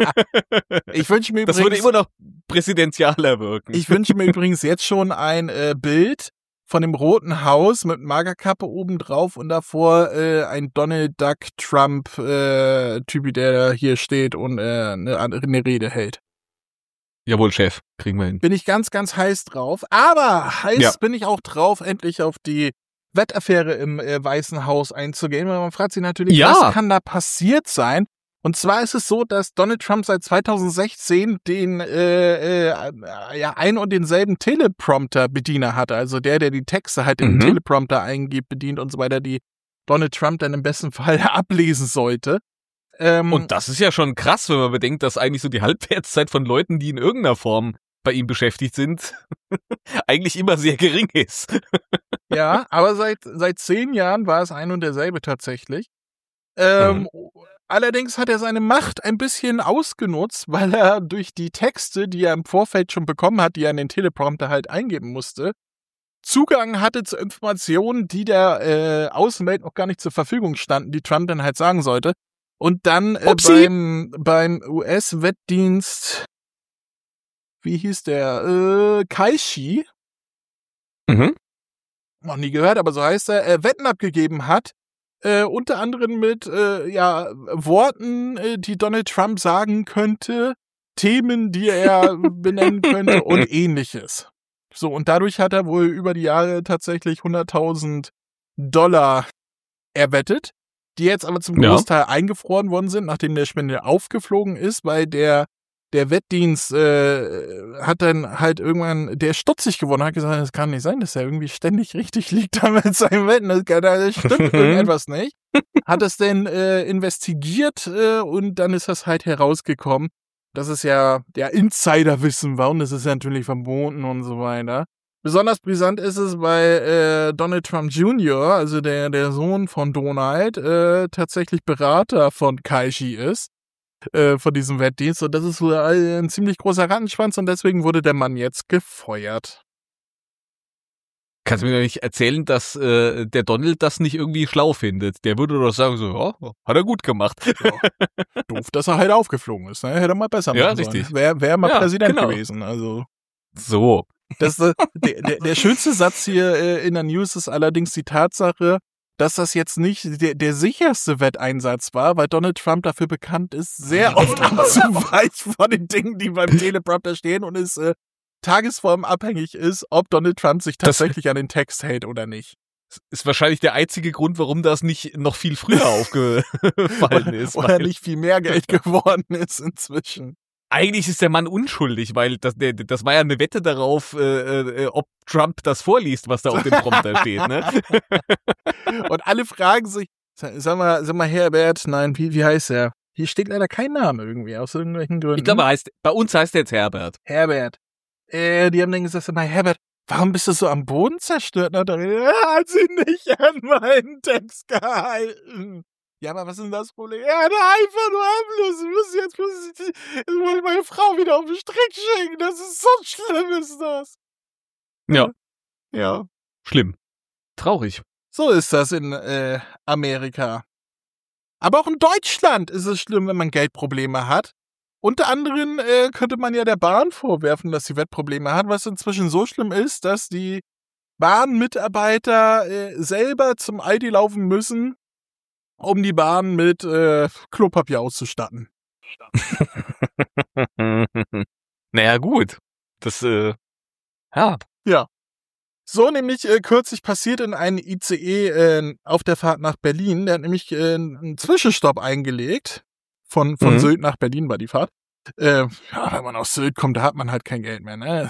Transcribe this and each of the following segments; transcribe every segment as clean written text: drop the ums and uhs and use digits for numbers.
Ich wünsche mir das würde immer noch präsidentialer wirken. Ich wünsche mir übrigens jetzt schon ein Bild von dem Roten Haus mit Magerkappe oben drauf und davor ein Donald Duck Trump Typ, der hier steht und eine Rede hält. Jawohl, Chef, kriegen wir hin. Bin ich ganz, ganz heiß drauf. Aber heiß bin ich auch drauf, endlich auf die Wettaffäre im Weißen Haus einzugehen. Weil man fragt sich natürlich, was kann da passiert sein? Und zwar ist es so, dass Donald Trump seit 2016 den ein und denselben Teleprompter-Bediener hatte. Also der die Texte halt in den Teleprompter eingibt, bedient und so weiter, die Donald Trump dann im besten Fall ablesen sollte. Und das ist ja schon krass, wenn man bedenkt, dass eigentlich so die Halbwertszeit von Leuten, die in irgendeiner Form bei ihm beschäftigt sind, eigentlich immer sehr gering ist. Ja, aber seit 10 Jahren war es ein und derselbe tatsächlich. Allerdings hat er seine Macht ein bisschen ausgenutzt, weil er durch die Texte, die er im Vorfeld schon bekommen hat, die er in den Teleprompter halt eingeben musste, Zugang hatte zu Informationen, die der Außenwelt noch gar nicht zur Verfügung standen, die Trump dann halt sagen sollte. Und dann beim US-Wettdienst, wie hieß der? Kaishi. Noch nie gehört, aber so heißt er, Wetten abgegeben hat, unter anderem mit Worten, die Donald Trump sagen könnte, Themen, die er benennen könnte und ähnliches. So, und dadurch hat er wohl über die Jahre tatsächlich $100.000 erwettet, die jetzt aber zum Großteil eingefroren worden sind, nachdem der Spender aufgeflogen ist, weil der Wettdienst hat dann halt irgendwann, der stutzig geworden, hat gesagt, das kann nicht sein, dass er irgendwie ständig richtig liegt da mit seinen Wetten, das stimmt irgendetwas nicht. Hat es denn investigiert und dann ist das halt herausgekommen, dass es ja der Insiderwissen war und das ist ja natürlich verboten und so weiter. Besonders brisant ist es, weil Donald Trump Jr., also der Sohn von Donald, tatsächlich Berater von Kaishi ist. Von diesem Wettdienst. Und das ist wohl ein ziemlich großer Rattenschwanz und deswegen wurde der Mann jetzt gefeuert. Kannst du mir nicht erzählen, dass der Donald das nicht irgendwie schlau findet? Der würde doch sagen so, ja, hat er gut gemacht. Ja. Doof, dass er halt aufgeflogen ist. Ne? Hätte er mal besser machen sollen. Richtig. Wäre mal Präsident gewesen. Also so. Der schönste Satz hier in der News ist allerdings die Tatsache, dass das jetzt nicht der sicherste Wetteinsatz war, weil Donald Trump dafür bekannt ist, sehr oft abzuweichen von den Dingen, die beim Teleprompter stehen und es tagesformabhängig ist, ob Donald Trump sich tatsächlich an den Text hält oder nicht. Ist wahrscheinlich der einzige Grund, warum das nicht noch viel früher aufgefallen ist. Oder nicht viel mehr Geld geworden ist inzwischen. Eigentlich ist der Mann unschuldig, weil das war ja eine Wette darauf, ob Trump das vorliest, was da auf dem Prompter steht, ne? Und alle fragen sich, sag mal Herbert, nein, wie heißt er? Hier steht leider kein Name irgendwie, aus irgendwelchen Gründen. Ich glaube, bei uns heißt er jetzt Herbert. Herbert. Die haben dann gesagt, sag mal, Herbert, warum bist du so am Boden zerstört? Und dann, hat sie nicht an meinen Text gehalten. Ja, aber was ist denn das Problem? Ja, einfach nur harmlos. Jetzt muss ich meine Frau wieder auf den Strick schicken. Das ist so schlimm, ist das. Ja. Ja. Schlimm. Traurig. So ist das in Amerika. Aber auch in Deutschland ist es schlimm, wenn man Geldprobleme hat. Unter anderem könnte man ja der Bahn vorwerfen, dass sie Wettprobleme hat, was inzwischen so schlimm ist, dass die Bahnmitarbeiter selber zum Aldi laufen müssen, um die Bahn mit Klopapier auszustatten. Naja, gut. Das, ja. Ja. So nämlich kürzlich passiert in einem ICE auf der Fahrt nach Berlin. Der hat nämlich einen Zwischenstopp eingelegt. Von Sylt nach Berlin war die Fahrt. Wenn man aus Sylt kommt, da hat man halt kein Geld mehr, ne?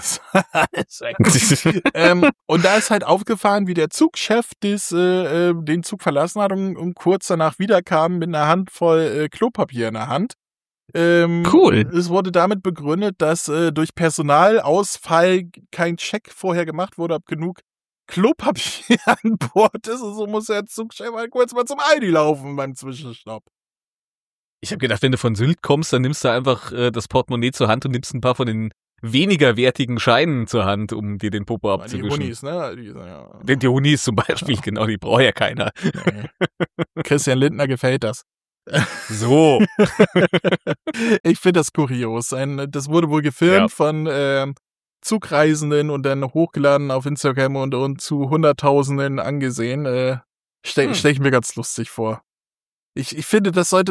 Und da ist halt aufgefallen, wie der Zugchef den Zug verlassen hat und kurz danach wiederkam mit einer Handvoll Klopapier in der Hand. Cool. Es wurde damit begründet, dass durch Personalausfall kein Check vorher gemacht wurde, ob genug Klopapier an Bord ist. Und so muss der Zugchef halt kurz mal zum Aldi laufen beim Zwischenstopp. Ich habe gedacht, wenn du von Sylt kommst, dann nimmst du einfach das Portemonnaie zur Hand und nimmst ein paar von den weniger wertigen Scheinen zur Hand, um dir den Popo abzuwischen. Die Hunis, ne? Die Hunis zum Beispiel, genau, die braucht ja keiner. Nee. Christian Lindner gefällt das. So. Ich finde das kurios. Das wurde wohl gefilmt von Zugreisenden und dann hochgeladen auf Instagram und zu Hunderttausenden angesehen. Stell ich mir ganz lustig vor. Ich finde,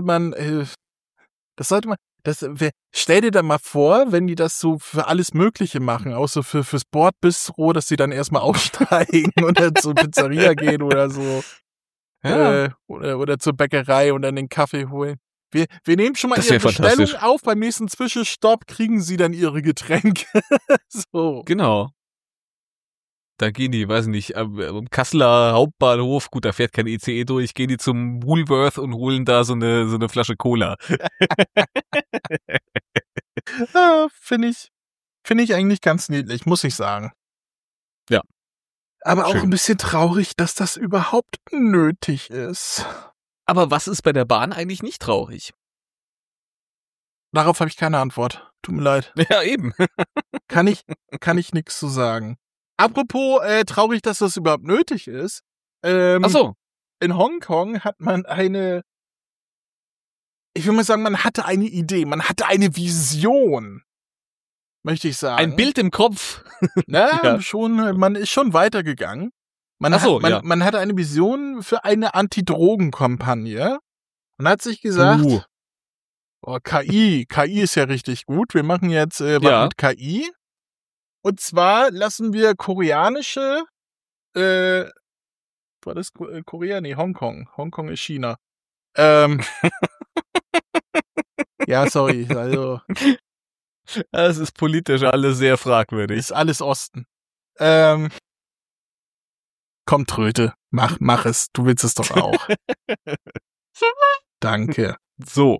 stell dir da mal vor, wenn die das so für alles Mögliche machen, auch so fürs Bordbistro, dass die dann erstmal aussteigen und dann zur Pizzeria gehen oder so. Ja. Oder zur Bäckerei und dann den Kaffee holen. Wir nehmen schon mal Das Ihre wär Bestellung fantastisch. auf, beim nächsten Zwischenstopp kriegen Sie dann Ihre Getränke. So. Genau. Da gehen die, weiß nicht, am Kasseler Hauptbahnhof, gut, da fährt kein ICE durch, gehen die zum Woolworth und holen da so eine Flasche Cola. Finde ich eigentlich ganz niedlich, muss ich sagen. Ja. Aber auch Schön. ein bisschen traurig, dass das überhaupt nötig ist. Aber was ist bei der Bahn eigentlich nicht traurig? Darauf habe ich keine Antwort. Tut mir leid. Ja, eben. Kann ich nichts zu sagen. Apropos traurig, dass das überhaupt nötig ist. Ach so. In Hongkong hat man ich will mal sagen, man hatte eine Idee, man hatte eine Vision, möchte ich sagen. Ein Bild im Kopf. Na, Ja. schon, man ist schon weitergegangen. Man hatte eine Vision für eine Anti-Drogen-Kampagne und hat sich gesagt, KI ist ja richtig gut, wir machen jetzt was mit KI. Und zwar lassen wir koreanische, war das Korea? Nee, Hongkong. Hongkong ist China. Ja, sorry, also. Das ist politisch alles sehr fragwürdig. Ist alles Osten. Komm, Tröte, mach es. Du willst es doch auch. Danke. So.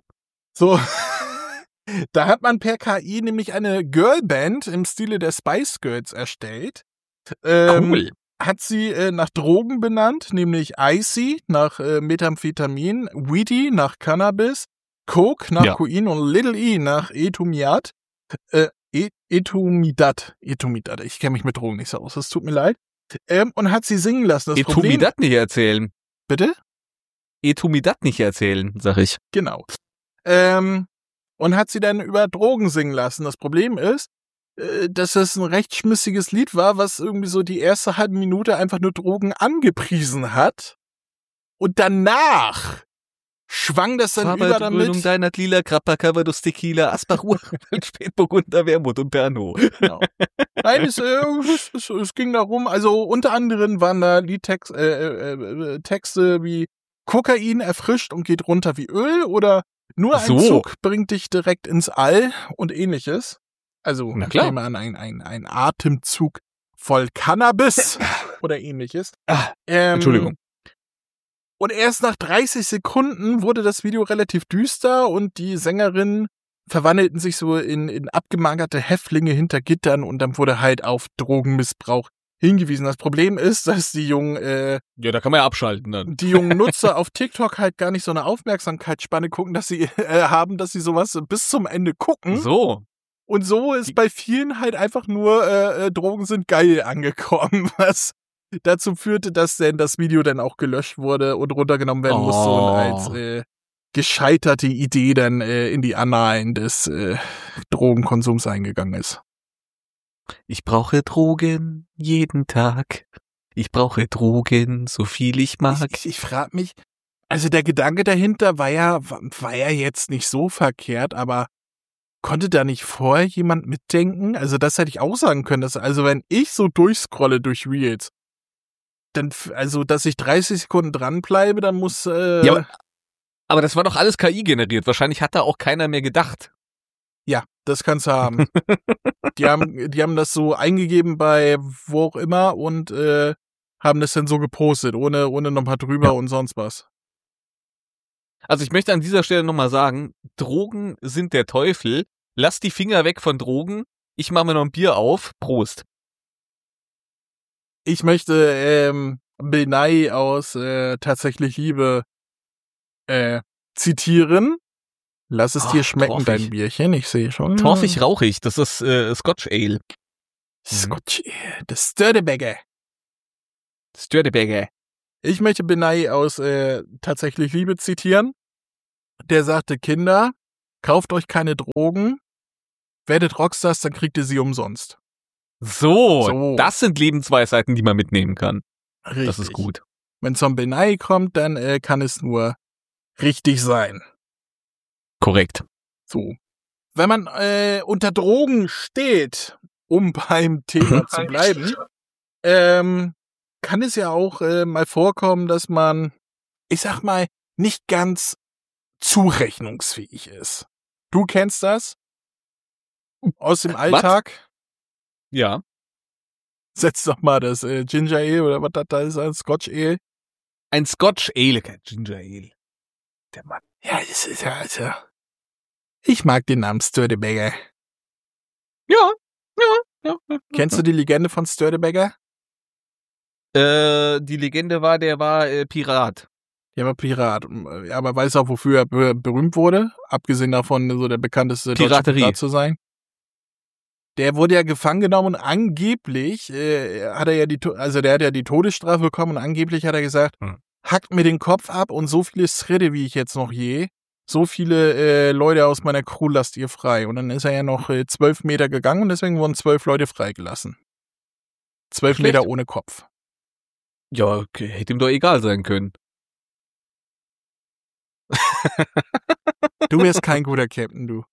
Da hat man per KI nämlich eine Girlband im Stile der Spice Girls erstellt. Cool. Hat sie nach Drogen benannt, nämlich Icy nach Methamphetamin, Weedy nach Cannabis, Coke nach Kokain und Little E nach Etumidat. Etumidat. Ich kenne mich mit Drogen nicht so aus, das tut mir leid. Und hat sie singen lassen. Das Problem, Etumidat nicht erzählen. Bitte? Etumidat nicht erzählen, sag ich. Genau. Und hat sie dann über Drogen singen lassen. Das Problem ist, dass es ein recht schmissiges Lied war, was irgendwie so die erste halbe Minute einfach nur Drogen angepriesen hat. Und danach schwang das dann über damit. Deiner Lila, Grappa, Calvados, Tequila, Asbach, Spätburgunder, Wermut und Pernod. Genau. Nein, es ging darum, also unter anderem waren da Liedtexte wie Kokain erfrischt und geht runter wie Öl oder nur ein Zug bringt dich direkt ins All und ähnliches. Also, ich nehme an, ein Atemzug voll Cannabis oder ähnliches. Entschuldigung. Und erst nach 30 Sekunden wurde das Video relativ düster und die Sängerinnen verwandelten sich so in abgemagerte Häftlinge hinter Gittern und dann wurde halt auf Drogenmissbrauch hingewiesen. Das Problem ist, dass die jungen da kann man ja abschalten dann. Die jungen Nutzer auf TikTok halt gar nicht so eine Aufmerksamkeitsspanne gucken, dass sie dass sie sowas bis zum Ende gucken. So. Und so ist bei vielen halt einfach nur Drogen sind geil angekommen, was dazu führte, dass dann das Video dann auch gelöscht wurde und runtergenommen werden musste und als gescheiterte Idee dann in die Annalen des Drogenkonsums eingegangen ist. Ich brauche Drogen jeden Tag. Ich brauche Drogen, so viel ich mag. Ich frage mich, also der Gedanke dahinter war ja jetzt nicht so verkehrt, aber konnte da nicht vorher jemand mitdenken? Also das hätte ich auch sagen können, also wenn ich so durchscrolle durch Reels, dann, also dass ich 30 Sekunden dranbleibe, dann muss aber das war doch alles KI generiert. Wahrscheinlich hat da auch keiner mehr gedacht. Ja, das kannst du haben. Die haben das so eingegeben bei wo auch immer und haben das dann so gepostet, ohne nochmal drüber und sonst was. Also ich möchte an dieser Stelle nochmal sagen, Drogen sind der Teufel. Lass die Finger weg von Drogen. Ich mache mir noch ein Bier auf. Prost. Ich möchte Bill Nye aus Tatsächlich Liebe zitieren. Lass es dir schmecken, torfig. dein Bierchen. Ich sehe schon. Torfig rauchig, das ist Scotch Ale. Scotch Ale, das Sturdebagger. Sturdebagger. Ich möchte Bill Nye aus Tatsächlich Liebe zitieren. Der sagte, Kinder, kauft euch keine Drogen, werdet Rockstars, dann kriegt ihr sie umsonst. So, das sind Lebensweisheiten, die man mitnehmen kann. Richtig. Das ist gut. Wenn Zombie kommt, dann kann es nur richtig sein. Korrekt. So. Wenn man unter Drogen steht, um beim Thema zu bleiben, kann es ja auch mal vorkommen, dass man, ich sag mal, nicht ganz zurechnungsfähig ist. Du kennst das? Aus dem Alltag? Was? Ja. Setz doch mal das Ginger Ale oder was das da ist, ein Scotch Ale. Ein Scotch Ale, kein Ginger Ale. Der Mann. Ja, das ist ja, also. Ich mag den Namen Sturdebagger. Ja. Kennst du die Legende von Sturdebagger? Die Legende war, der war Pirat. Der war Pirat. Ja, aber weißt du auch, wofür er berühmt wurde? Abgesehen davon, so der bekannteste deutsche Pirat zu sein. Der wurde ja gefangen genommen und angeblich hat er ja der hat ja die Todesstrafe bekommen und angeblich hat er gesagt, hackt mir den Kopf ab und so viele Schritte, wie ich jetzt noch so viele Leute aus meiner Crew lasst ihr frei. Und dann ist er ja noch 12 Meter gegangen und deswegen wurden 12 Leute freigelassen. 12 Schlecht. Meter ohne Kopf. Ja, okay, hätte ihm doch egal sein können. Du wärst kein guter Captain, du.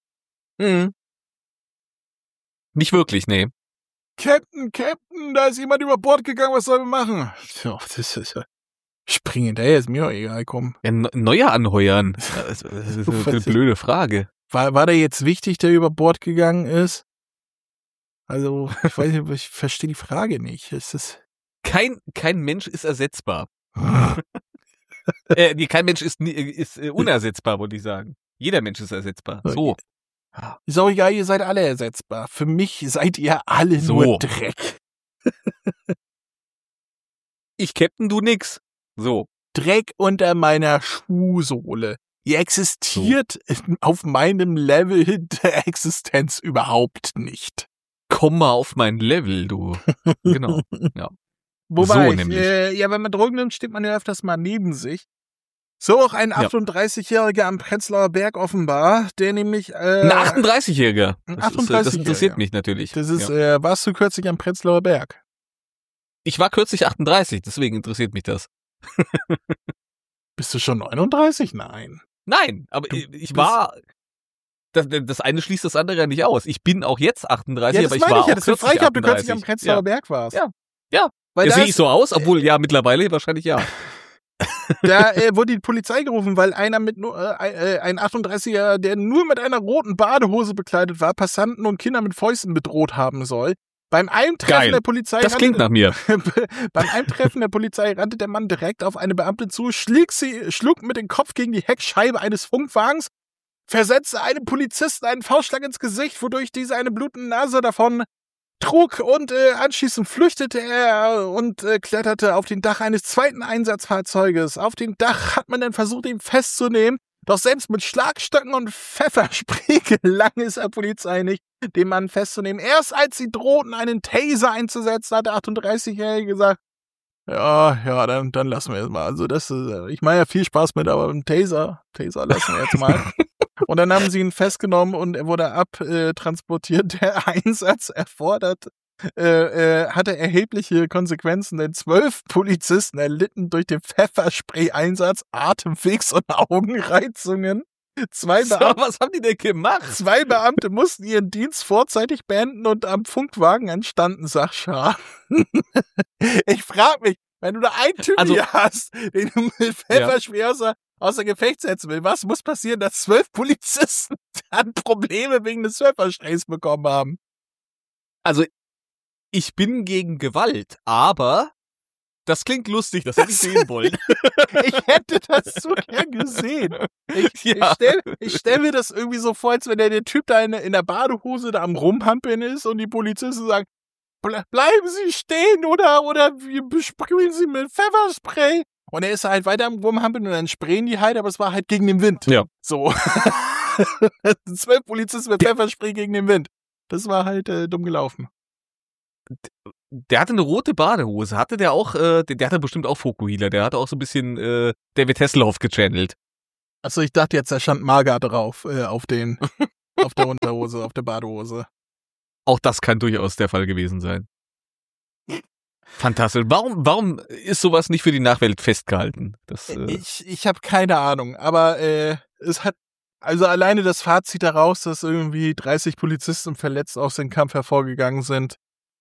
Nicht wirklich, nee. Captain, da ist jemand über Bord gegangen, was sollen wir machen? Das ist ja... Spring hinterher, ist mir auch egal, komm. Ja, neuer anheuern. Das ist eine blöde Frage. War der jetzt wichtig, der über Bord gegangen ist? Also, ich weiß nicht, ich verstehe die Frage nicht. Kein Mensch ist ersetzbar. Kein Mensch ist unersetzbar, wollte ich sagen. Jeder Mensch ist ersetzbar. So. Ist auch egal, ihr seid alle ersetzbar. Für mich seid ihr alle nur Dreck. Ich Captain, du nix. So. Dreck unter meiner Schuhsohle. Ihr existiert auf meinem Level der Existenz überhaupt nicht. Komm mal auf mein Level, du. Genau. Ja. Wobei, so nämlich. Wenn man Drogen nimmt, steht man ja öfters mal neben sich. So auch ein 38-Jähriger am Prenzlauer Berg offenbar, der nämlich... ein 38-Jähriger? Das interessiert mich natürlich. Das ist, warst du kürzlich am Prenzlauer Berg? Ich war kürzlich 38, deswegen interessiert mich das. Bist du schon 39? Nein. Nein, aber ich war... Das eine schließt das andere ja nicht aus. Ich bin auch jetzt 38, aber ich war auch kürzlich 38. Du kürzlich am Prenzlauer Berg warst. Ja. Sehe ich so aus? Obwohl, ja, mittlerweile wahrscheinlich ja. Da wurde die Polizei gerufen, weil ein 38er, der nur mit einer roten Badehose bekleidet war, Passanten und Kinder mit Fäusten bedroht haben soll. Beim Eintreffen der Polizei... Das klingt nach mir. Beim Eintreffen der Polizei rannte der Mann direkt auf eine Beamte zu, schlug mit dem Kopf gegen die Heckscheibe eines Funkwagens, versetzte einem Polizisten einen Faustschlag ins Gesicht, wodurch dieser eine blutende Nase davon trug und anschließend flüchtete er und kletterte auf den Dach eines zweiten Einsatzfahrzeuges. Auf dem Dach hat man dann versucht, ihn festzunehmen, doch selbst mit Schlagstöcken und Pfefferspray gelang es der Polizei nicht, den Mann festzunehmen. Erst als sie drohten, einen Taser einzusetzen, hat der 38-Jährige gesagt, ja, dann lassen wir es mal. Also ich meine ja viel Spaß mit, aber einen Taser lassen wir jetzt mal. Und dann haben sie ihn festgenommen und er wurde abtransportiert. Der Einsatz hatte erhebliche Konsequenzen, denn 12 Polizisten erlitten durch den Pfefferspray-Einsatz Atemwegs- und Augenreizungen. Was haben die denn gemacht? 2 Beamte mussten ihren Dienst vorzeitig beenden und am Funkwagen entstanden Sachschaden. Ich frage mich, wenn du da einen Typen hier hast, den du mit Pfefferspray außer Gefecht setzen will, was muss passieren, dass 12 Polizisten dann Probleme wegen des Pfeffersprays bekommen haben? Also, ich bin gegen Gewalt, aber das klingt lustig, das hätte ich sehen wollen. Ich hätte das so gern gesehen. Ich stell mir das irgendwie so vor, als wenn der Typ da in der Badehose da am Rumhampeln ist und die Polizisten sagen, bleiben Sie stehen oder wir besprühen Sie mit Pfefferspray. Und er ist halt weiter am Rumhampeln und dann sprayen die halt, aber es war halt gegen den Wind. Ja. So. 12 Polizisten mit Pfefferspray gegen den Wind. Das war halt dumm gelaufen. Der hatte eine rote Badehose. Hatte der auch, der hatte bestimmt auch Fokuhila. Der hatte auch so ein bisschen David Hasselhoff gechannelt. Achso, ich dachte jetzt, da stand Maga drauf, auf der Unterhose, auf der Badehose. Auch das kann durchaus der Fall gewesen sein. Fantastisch. Warum ist sowas nicht für die Nachwelt festgehalten? Ich habe keine Ahnung, aber es hat, also alleine das Fazit daraus, dass irgendwie 30 Polizisten verletzt aus dem Kampf hervorgegangen sind,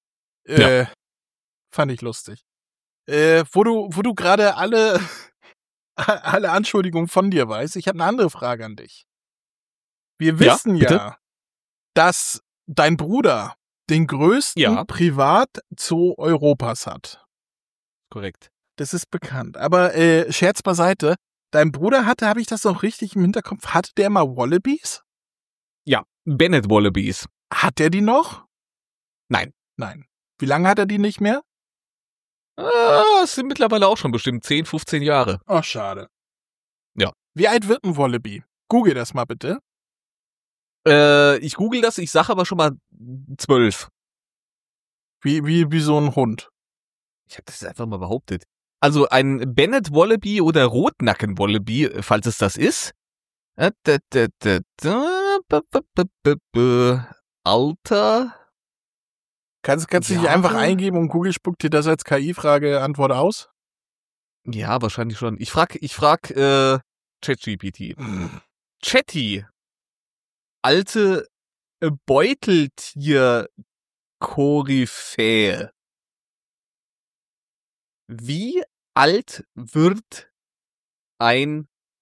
fand ich lustig. Wo du gerade alle Anschuldigungen von dir weißt, ich habe eine andere Frage an dich. Wir wissen ja, dass dein Bruder den größten Privatzoo Europas hat. Korrekt. Das ist bekannt. Aber Scherz beiseite, dein Bruder habe ich das noch richtig im Hinterkopf, hatte der mal Wallabies? Ja, Bennett Wallabies. Hat der die noch? Nein. Wie lange hat er die nicht mehr? Es sind mittlerweile auch schon bestimmt 10, 15 Jahre. Oh, schade. Ja. Wie alt wird ein Wallaby? Google das mal bitte. Ich google das, ich sage aber schon mal 12. Wie so ein Hund. Ich habe das einfach mal behauptet. Also ein Bennett Wallaby oder Rotnacken Wallaby, falls es das ist. Alter. Kannst du nicht einfach eingeben und Google spuckt dir das als KI-Frage Antwort aus? Ja, wahrscheinlich schon. Ich frag ChatGPT. Chatty. Alte Beuteltier-Koryphäe. Wie alt wird ein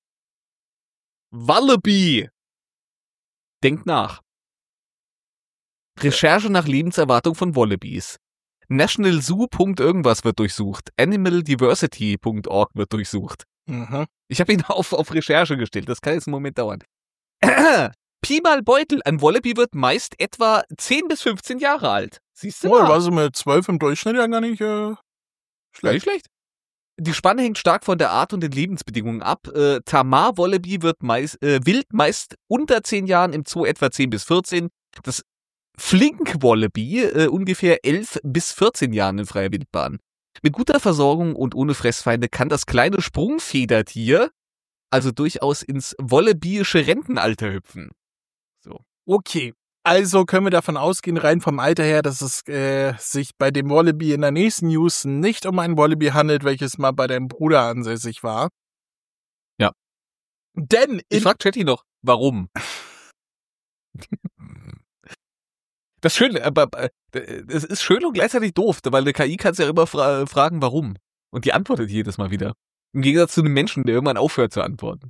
Wallaby? Denkt nach. Recherche nach Lebenserwartung von Wallabies. National Zoo. Irgendwas wird durchsucht. Animaldiversity.org wird durchsucht. Mhm. Ich habe ihn auf Recherche gestellt. Das kann jetzt einen Moment dauern. Pi mal Beutel. Ein Wallaby wird meist etwa 10 bis 15 Jahre alt. Siehst du mal? War so mit 12 im Durchschnitt ja gar nicht schlecht. Die Spanne hängt stark von der Art und den Lebensbedingungen ab. Tamar Wallaby wird wild meist unter 10 Jahren, im Zoo etwa 10 bis 14. Das Flink Wallaby ungefähr 11 bis 14 Jahren in freier Wildbahn. Mit guter Versorgung und ohne Fressfeinde kann das kleine Sprungfedertier also durchaus ins wallabyische Rentenalter hüpfen. So. Okay, also können wir davon ausgehen, rein vom Alter her, dass es sich bei dem Wallaby in der nächsten News nicht um ein Wallaby handelt, welches mal bei deinem Bruder ansässig war. Ja. Denn ich frag Chatty noch, warum? Das ist schön, aber es ist schön und gleichzeitig doof, weil eine KI kannst ja immer fragen, warum. Und die antwortet jedes Mal wieder. Im Gegensatz zu einem Menschen, der irgendwann aufhört zu antworten.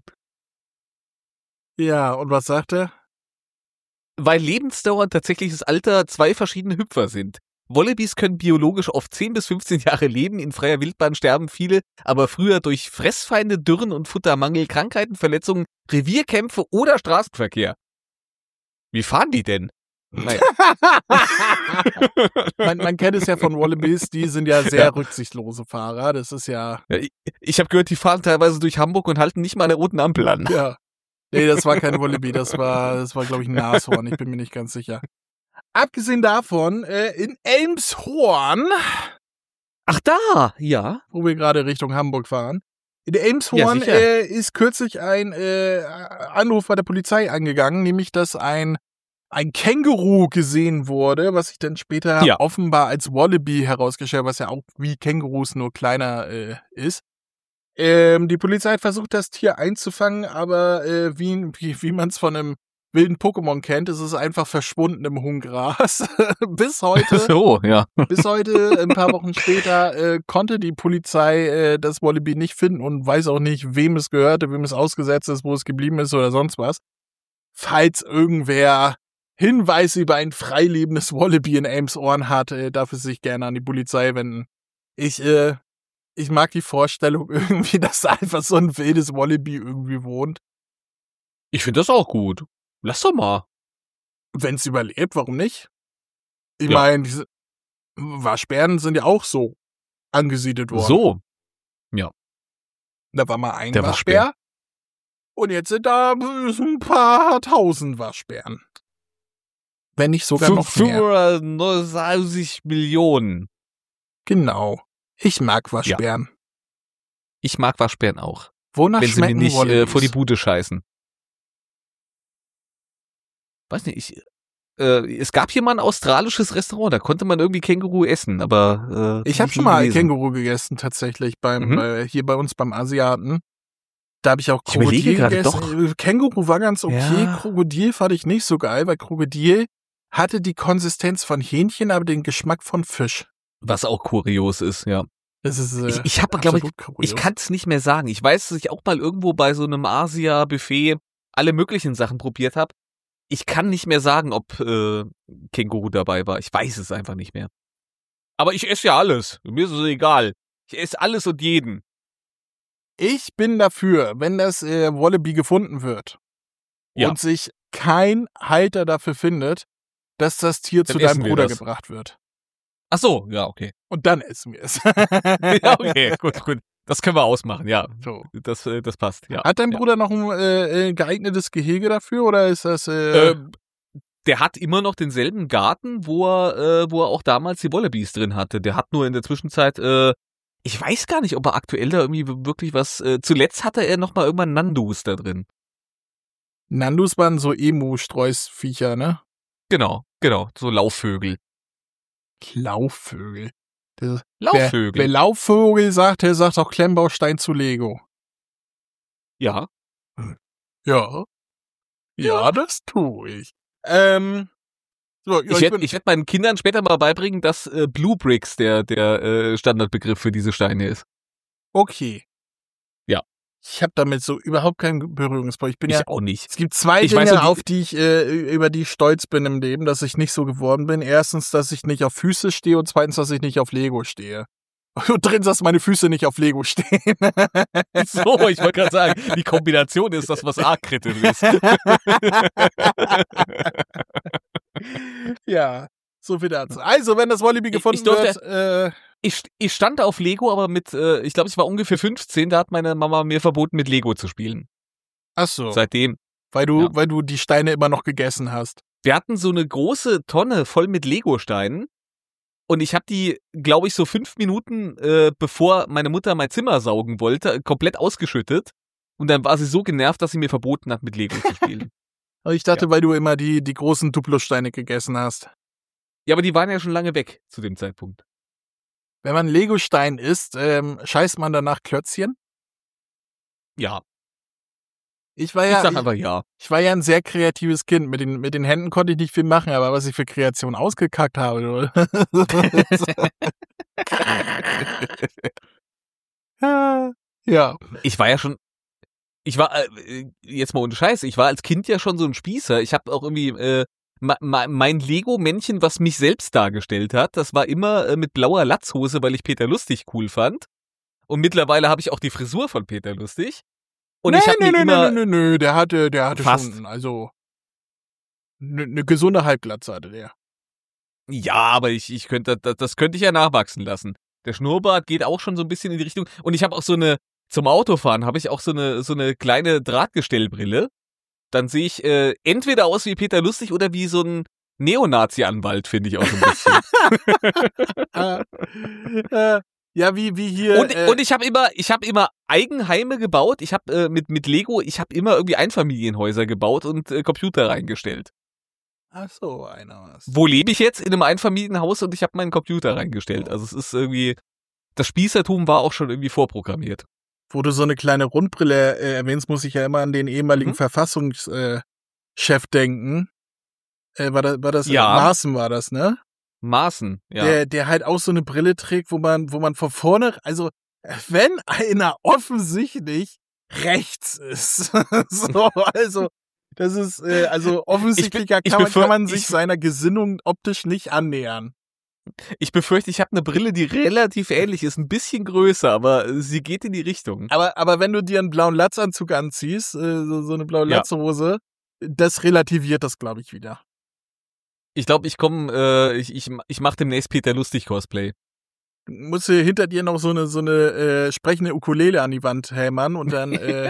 Ja, und was sagt er? Weil Lebensdauer und tatsächliches Alter 2 verschiedene Hüpfer sind. Wallabies können biologisch oft 10 bis 15 Jahre leben, in freier Wildbahn sterben viele, aber früher durch Fressfeinde, Dürren und Futtermangel, Krankheiten, Verletzungen, Revierkämpfe oder Straßenverkehr. Wie fahren die denn? Naja. man kennt es ja von Wallabies, die sind ja sehr rücksichtslose Fahrer, das ist ja ich habe gehört, die fahren teilweise durch Hamburg und halten nicht mal an der roten Ampel an. Ja. Nee, das war kein Wallaby, das war glaube ich ein Nashorn, ich bin mir nicht ganz sicher. Abgesehen davon, in Elmshorn. Ach da, ja. Wo wir gerade Richtung Hamburg fahren. In Elmshorn ist kürzlich ein Anruf bei der Polizei angegangen, nämlich dass ein Känguru gesehen wurde, was sich dann später offenbar als Wallaby herausgestellt, was ja auch wie Kängurus nur kleiner ist. Die Polizei hat versucht, das Tier einzufangen, aber wie man es von einem wilden Pokémon kennt, ist es einfach verschwunden im hohen Gras. Bis heute, bis heute, ein paar Wochen später, konnte die Polizei das Wallaby nicht finden und weiß auch nicht, wem es gehörte, wem es ausgesetzt ist, wo es geblieben ist oder sonst was. Falls irgendwer Hinweise über ein freilebendes Wallaby in Elmshorn hat, darf es sich gerne an die Polizei wenden. Ich mag die Vorstellung irgendwie, dass da einfach so ein wildes Wallaby irgendwie wohnt. Ich finde das auch gut. Lass doch mal. Wenn es überlebt, warum nicht? Ich meine, diese Waschbären sind ja auch so angesiedelt worden. So. Ja. Da war mal ein Waschbär. Und jetzt sind da ein paar tausend Waschbären. Wenn nicht sogar noch mehr. 530 Millionen. Genau. Ich mag Waschbären. Ja. Ich mag Waschbären auch. Wonach wenn sie mir schmecken nicht Wallabies? vor die Bude scheißen. Weiß nicht, es gab hier mal ein australisches Restaurant, da konnte man irgendwie Känguru essen, aber Ich habe schon mal Känguru gegessen, tatsächlich, hier bei uns beim Asiaten. Da habe ich auch Ich überlege Krokodil gerade, gegessen. Känguru war ganz okay, Ja. Krokodil fand ich nicht so geil, weil Krokodil hatte die Konsistenz von Hähnchen, aber den Geschmack von Fisch. Was auch kurios ist, ja. Das ist Ich habe, glaube absolut kurios. ich kann es nicht mehr sagen. Ich weiß, dass ich auch mal irgendwo bei so einem Asia-Buffet alle möglichen Sachen probiert habe. Ich kann nicht mehr sagen, ob Känguru dabei war. Ich weiß es einfach nicht mehr. Aber ich esse ja alles. Mir ist es egal. Ich esse alles und jeden. Ich bin dafür, wenn das Wallaby gefunden wird Ja. und sich kein Halter dafür findet, dass das Tier Dann zu deinem essen wir Bruder das. gebracht wird. Ach so, ja, okay. Und dann essen wir es. Ja, okay, gut. Das können wir ausmachen, ja. So. Das passt, ja. Hat dein ja. Bruder noch ein geeignetes Gehege dafür oder ist das Der hat immer noch denselben Garten, wo er auch damals die Wallabies drin hatte. Der hat nur in der Zwischenzeit, ich weiß gar nicht, ob er aktuell da irgendwie wirklich was, zuletzt hatte er noch mal irgendwann Nandus da drin. Nandus waren so Emu-Streusviecher, ne? Genau, so Laufvögel. Laufvögel. Laufvögel. Wer Laufvögel sagt, der sagt auch Klemmbaustein zu Lego. Ja. Ja. Ja, das tue ich. So, ja, Ich werd meinen Kindern später mal beibringen, dass Blue Bricks der Standardbegriff für diese Steine ist. Okay. Ja. Ich habe damit so überhaupt keinen Berührungspunkt. Ich auch nicht. Es gibt zwei Ich Dinge, weiß so, auf die ich über die ich stolz bin im Leben, dass ich nicht so geworden bin. Erstens, dass ich nicht auf Füße stehe und zweitens, dass ich nicht auf Lego stehe. Und drittens, dass meine Füße nicht auf Lego stehen. So, ich wollte gerade sagen, die Kombination ist das, was arg kritisch ist. Ja, so viel dazu. Also, wenn das Wallaby gefunden wird, Ich stand auf Lego, aber mit, ich glaube, ich war ungefähr 15, da hat meine Mama mir verboten, mit Lego zu spielen. ach so, Seitdem. weil du die Steine immer noch gegessen hast. Wir hatten so eine große Tonne voll mit Lego-Steinen und ich habe die, glaube ich, so 5 Minuten, bevor meine Mutter mein Zimmer saugen wollte, komplett ausgeschüttet. Und dann war sie so genervt, dass sie mir verboten hat, mit Lego zu spielen. Aber ich dachte, weil du immer die großen Duplo-Steine gegessen hast. Ja, aber die waren ja schon lange weg zu dem Zeitpunkt. Wenn man Lego-Stein isst, scheißt man danach Klötzchen? Ja, Ich war ich ja, sag einfach ja. ich war ja ein sehr kreatives Kind. Mit den Händen konnte ich nicht viel machen, aber was ich für Kreation ausgekackt habe. Ja. Ich war, jetzt mal ohne Scheiß, ich war als Kind ja schon so ein Spießer. Ich habe auch irgendwie, mein Lego-Männchen, was mich selbst dargestellt hat, das war immer mit blauer Latzhose, weil ich Peter Lustig cool fand. Und mittlerweile habe ich auch die Frisur von Peter Lustig. Und ich habe mir immer, Nö, der hatte Fast. schon, also, eine gesunde Halbglatze hatte der. ja, aber ich könnte, das könnte ich ja nachwachsen lassen. Der Schnurrbart geht auch schon so ein bisschen in die Richtung. Und ich habe auch zum Autofahren habe ich auch so eine kleine Drahtgestellbrille. Dann sehe ich entweder aus wie Peter Lustig oder wie so ein Neonazi-Anwalt, finde ich auch so ein bisschen. Ja, wie hier. Und ich habe immer Eigenheime gebaut. Ich habe mit Lego, ich habe immer irgendwie Einfamilienhäuser gebaut und Computer reingestellt. Ach so, einer was. Wo lebe ich jetzt? In einem Einfamilienhaus und ich habe meinen Computer reingestellt. Also es ist irgendwie, das Spießertum war auch schon irgendwie vorprogrammiert. Wo du so eine kleine Rundbrille erwähnst, muss ich ja immer an den ehemaligen Verfassungschef denken. War das Ja. Maaßen war das, ne? Maaßen, ja. Der halt auch so eine Brille trägt, wo man von vorne, also wenn einer offensichtlich rechts ist, so, also das ist, also offensichtlicher kann man sich seiner Gesinnung optisch nicht annähern. Ich befürchte, ich habe eine Brille, die relativ ähnlich ist, ein bisschen größer, aber sie geht in die Richtung. Aber wenn du dir einen blauen Latzanzug anziehst, so eine blaue Latzhose, das relativiert das, glaube ich, wieder. Ich glaube, ich mache demnächst Peter Lustig Cosplay. Musst du hinter dir noch so eine sprechende Ukulele an die Wand hämmern und dann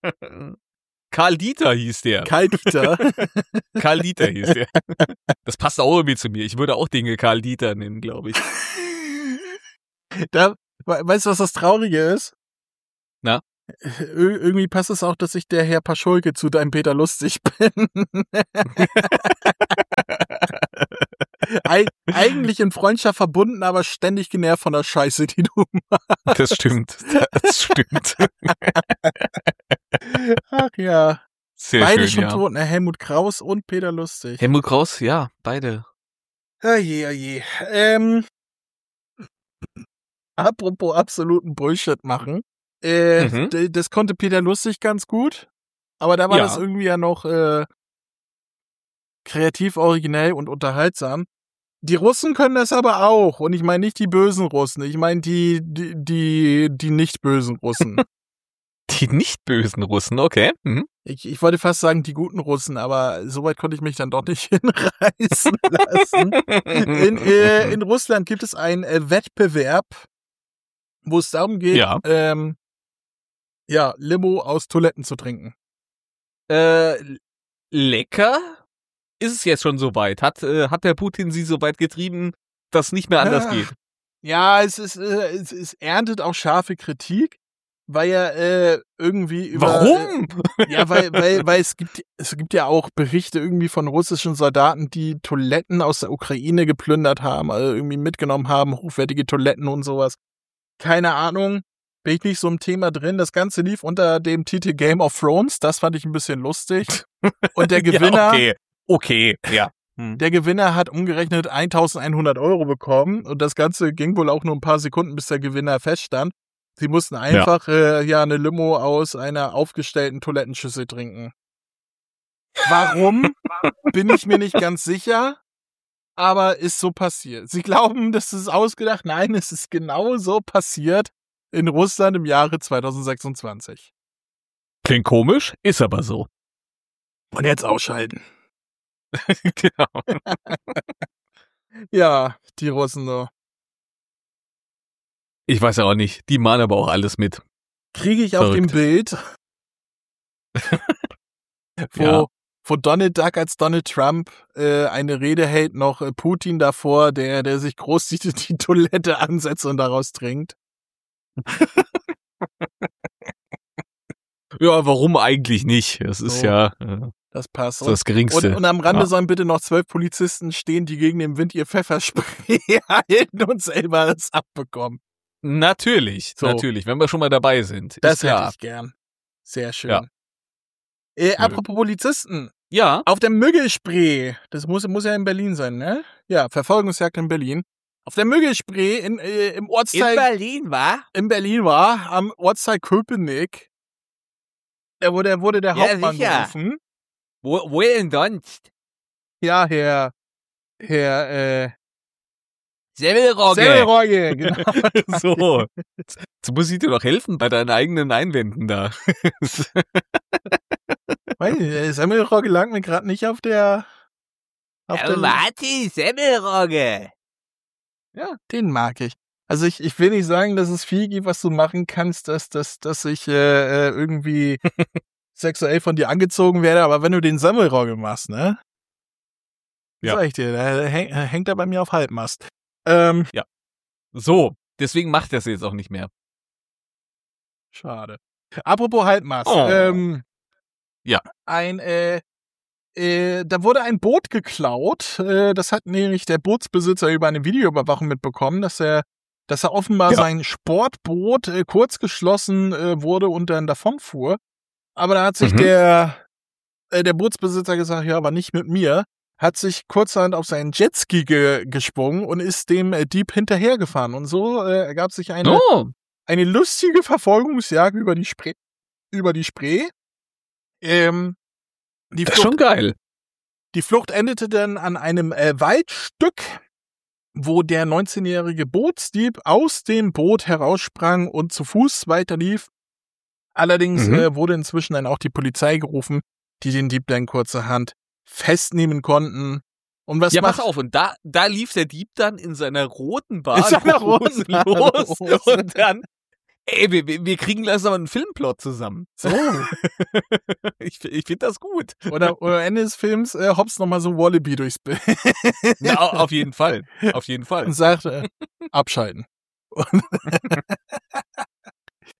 Karl Dieter hieß der. Karl Dieter. Karl Dieter hieß der. Das passt auch irgendwie zu mir. Ich würde auch Dinge Karl Dieter nennen, glaube ich. Weißt du, was das Traurige ist? Na? Irgendwie passt es auch, dass ich der Herr Paschulke zu deinem Peter Lustig bin. Eigentlich in Freundschaft verbunden, aber ständig genervt von der Scheiße, die du machst. Das stimmt. Das stimmt. Ach ja. Sehr Beide schön, schon ja. tot, ne? Helmut Kraus und Peter Lustig. Helmut Kraus, ja, beide. Oje, oje. Apropos absoluten Bullshit machen. Das konnte Peter Lustig ganz gut, aber da war Ja. das irgendwie ja noch kreativ, originell und unterhaltsam. Die Russen können das aber auch. Und ich meine nicht die bösen Russen, ich meine die nicht bösen Russen. Die nicht bösen Russen, okay. Mhm. Ich wollte fast sagen, die guten Russen, aber soweit konnte ich mich dann doch nicht hinreißen lassen. In Russland gibt es einen Wettbewerb, wo es darum geht, Limo aus Toiletten zu trinken. Lecker? Ist es jetzt schon soweit? Hat der Putin sie so weit getrieben, dass nicht mehr anders geht? Ja, es erntet auch scharfe Kritik, weil ja irgendwie über... Warum? Ja, weil es gibt ja auch Berichte irgendwie von russischen Soldaten, die Toiletten aus der Ukraine geplündert haben, also irgendwie mitgenommen haben, hochwertige Toiletten und sowas. Keine Ahnung, bin ich nicht so im Thema drin. Das Ganze lief unter dem Titel Game of Thrones, das fand ich ein bisschen lustig. Und der Gewinner... Ja, okay, ja. Der Gewinner hat umgerechnet 1.100 € bekommen und das Ganze ging wohl auch nur ein paar Sekunden, bis der Gewinner feststand. Sie mussten einfach eine Limo aus einer aufgestellten Toilettenschüssel trinken. Warum? Bin ich mir nicht ganz sicher, aber ist so passiert. Sie glauben, das ist ausgedacht. Nein, es ist genau so passiert in Russland im Jahre 2026. Klingt komisch, ist aber so. Und jetzt ausschalten. Genau. Ja, die Russen so. Ich weiß ja auch nicht. Die malen aber auch alles mit. Kriege ich auf dem Bild, wo Donald Duck als Donald Trump eine Rede hält, noch Putin davor, der sich groß die Toilette ansetzt und daraus trinkt. Ja, warum eigentlich nicht? Das ist das passt. So das Geringste. Und am Rande sollen bitte noch 12 Polizisten stehen, die gegen den Wind ihr Pfefferspray halten und selber es abbekommen. Natürlich, wenn wir schon mal dabei sind. Das hätte ich gern. Sehr schön. Ja. Apropos Polizisten. Ja. Auf der Müggelspree, das muss ja in Berlin sein, ne? Ja, Verfolgungsjagd in Berlin. Auf der Müggelspree im Ortsteil... In Berlin war, am Ortsteil Köpenick. Da wurde der Hauptmann gerufen. Wo denn sonst? Ja, Herr Semmelrogge, genau. So. Jetzt muss ich dir doch helfen bei deinen eigenen Einwänden da. Semmelrogge lag mir gerade nicht auf der... Martin Semmelrogge. Ja, den mag ich. Also ich will nicht sagen, dass es viel gibt, was du machen kannst, dass ich irgendwie sexuell von dir angezogen werde, aber wenn du den Semmelrogge machst, ne? Ja. Sag ich dir, da hängt er bei mir auf Halbmast. Ja. So, deswegen macht er es jetzt auch nicht mehr. Schade. Apropos Halbmast. Ja. Da wurde ein Boot geklaut. Das hat nämlich der Bootsbesitzer über eine Videoüberwachung mitbekommen, dass er offenbar sein Sportboot kurz geschlossen wurde und dann davonfuhr. Aber da hat sich der Bootsbesitzer gesagt, ja, aber nicht mit mir, hat sich kurzerhand auf seinen Jetski gesprungen und ist dem Dieb hinterhergefahren. Und so ergab sich eine lustige Verfolgungsjagd über die Spree. Das ist schon geil. Die Flucht endete dann an einem Waldstück, wo der 19-jährige Bootsdieb aus dem Boot heraussprang und zu Fuß weiterlief. Allerdings wurde inzwischen dann auch die Polizei gerufen, die den Dieb dann kurzerhand festnehmen konnten. Und was pass auf, und da lief der Dieb dann in seiner roten Badehose los und dann, wir kriegen langsam einen Filmplot zusammen. So. Ich finde das gut. Oder am Ende des Films hops nochmal so Wallaby durchs Bild. Ja, auf jeden Fall. Auf jeden Fall. Und sagt, abschalten.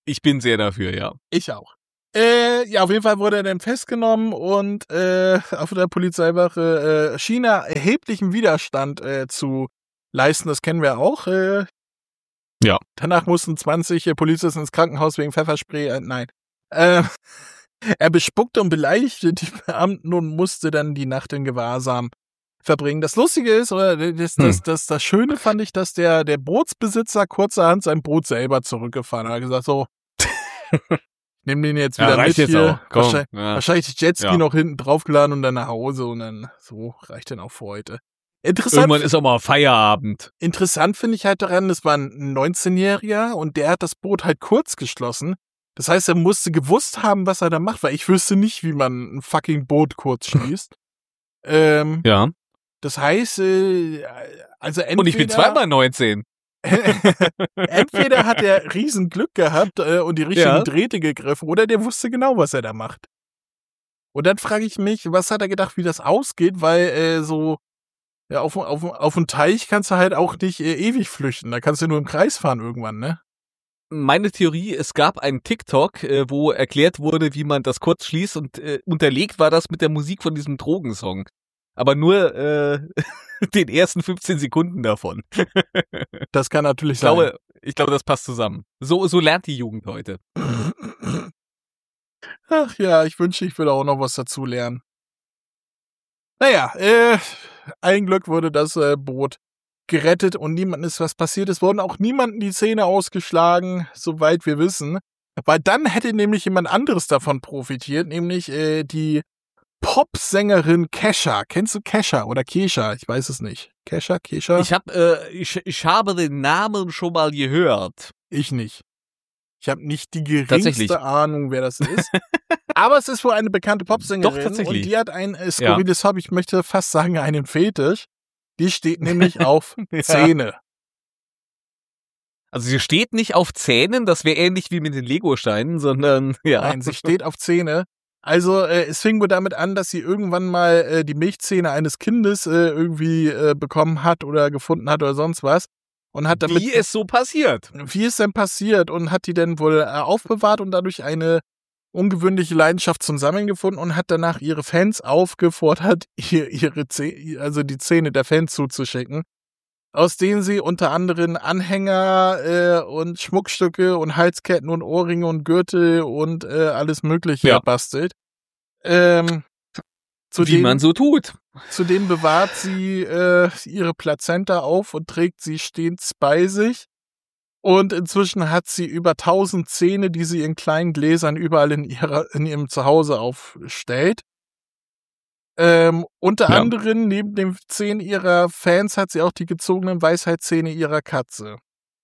Ich bin sehr dafür, ja. Ich auch. Ja, auf jeden Fall wurde er dann festgenommen und auf der Polizeiwache schien er erheblichen Widerstand zu leisten. Das kennen wir auch. Ja. Danach mussten 20 Polizisten ins Krankenhaus wegen Pfefferspray. Nein. Er bespuckte und beleidigte die Beamten und musste dann die Nacht in Gewahrsam verbringen. Das Lustige ist, oder das Schöne fand ich, dass der Bootsbesitzer kurzerhand sein Boot selber zurückgefahren hat. Er hat gesagt, so, nimm den jetzt wieder mit jetzt hier. auch. Komm, Wahrscheinlich Jetski noch hinten draufgeladen und dann nach Hause und dann so reicht dann auch für heute. Irgendwann ist auch mal Feierabend. Interessant finde ich halt daran, das war ein 19-Jähriger und der hat das Boot halt kurz geschlossen. Das heißt, er musste gewusst haben, was er da macht, weil ich wüsste nicht, wie man ein fucking Boot kurz schließt. Ja. Das heißt, also entweder... Und ich bin zweimal 19. Entweder hat er riesen Glück gehabt und die richtigen Drähte gegriffen oder der wusste genau, was er da macht. Und dann frage ich mich, was hat er gedacht, wie das ausgeht, weil so ja, auf dem Teich kannst du halt auch nicht ewig flüchten. Da kannst du nur im Kreis fahren irgendwann, ne? Meine Theorie, es gab einen TikTok, wo erklärt wurde, wie man das kurz schließt und unterlegt war das mit der Musik von diesem Drogensong. Aber nur den ersten 15 Sekunden davon. Das kann natürlich sein. Ich glaube, das passt zusammen. So lernt die Jugend heute. Ach ja, ich wünschte, ich würde auch noch was dazu lernen. Naja, ein Glück wurde das Boot gerettet und niemandem ist was passiert. Es wurden auch niemandem die Zähne ausgeschlagen, soweit wir wissen. Weil dann hätte nämlich jemand anderes davon profitiert, nämlich die Popsängerin Kesha. Kennst du Kesha oder Kesha? Ich weiß es nicht. Kesha? Ich habe den Namen schon mal gehört. Ich nicht. Ich habe nicht die geringste Ahnung, wer das ist. Aber es ist wohl eine bekannte Popsängerin. Doch, tatsächlich. Und die hat ein skurriles Hobby, ich möchte fast sagen, einen Fetisch. Die steht nämlich auf Zähne. Also sie steht nicht auf Zähnen, das wäre ähnlich wie mit den Lego-Steinen, sondern Nein, sie steht auf Zähne. Also es fing wohl damit an, dass sie irgendwann mal die Milchzähne eines Kindes irgendwie bekommen hat oder gefunden hat oder sonst was. Und hat damit, wie es so passiert. Wie ist denn passiert? Und hat die dann wohl aufbewahrt und dadurch eine ungewöhnliche Leidenschaft zum Sammeln gefunden und hat danach ihre Fans aufgefordert, die Zähne der Fans zuzuschicken, aus denen sie unter anderem Anhänger und Schmuckstücke und Halsketten und Ohrringe und Gürtel und alles Mögliche bastelt. Wie man so tut. Zudem bewahrt sie ihre Plazenta auf und trägt sie stets bei sich. Und inzwischen hat sie über 1000 Zähne, die sie in kleinen Gläsern überall in ihrem Zuhause aufstellt. Unter anderem, neben den Zähnen ihrer Fans, hat sie auch die gezogenen Weisheitszähne ihrer Katze.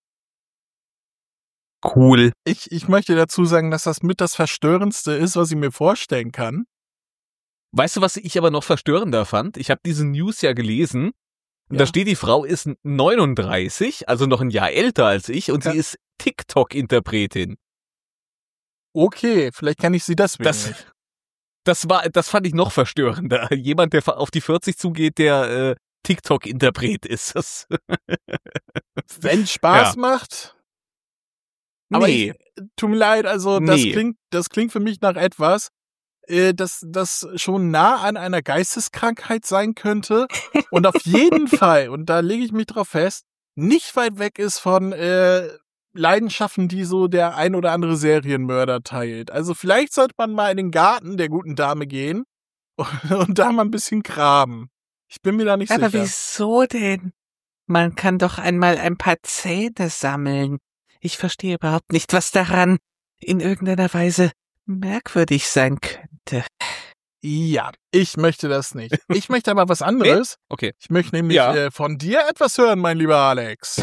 Cool. Ich möchte dazu sagen, dass das mit das Verstörendste ist, was ich mir vorstellen kann. Weißt du, was ich aber noch verstörender fand? Ich habe diese News ja gelesen. Und da steht, die Frau ist 39, also noch ein Jahr älter als ich, und sie ist TikTok-Interpretin. Okay, vielleicht kann ich sie deswegen nicht. Das fand ich noch verstörender. Jemand, der auf die 40 zugeht, der TikTok-Interpret ist. Das wenn Spaß macht. Aber tut mir leid, also das klingt für mich nach etwas, das schon nah an einer Geisteskrankheit sein könnte und auf jeden Fall, und da lege ich mich drauf fest, nicht weit weg ist von Leidenschaften, die so der ein oder andere Serienmörder teilt. Also vielleicht sollte man mal in den Garten der guten Dame gehen und da mal ein bisschen graben. Ich bin mir da nicht sicher. Aber wieso denn? Man kann doch einmal ein paar Zähne sammeln. Ich verstehe überhaupt nicht, was daran in irgendeiner Weise merkwürdig sein könnte. Ja, ich möchte das nicht. Ich möchte aber was anderes. Okay. Ich möchte nämlich von dir etwas hören, mein lieber Alex.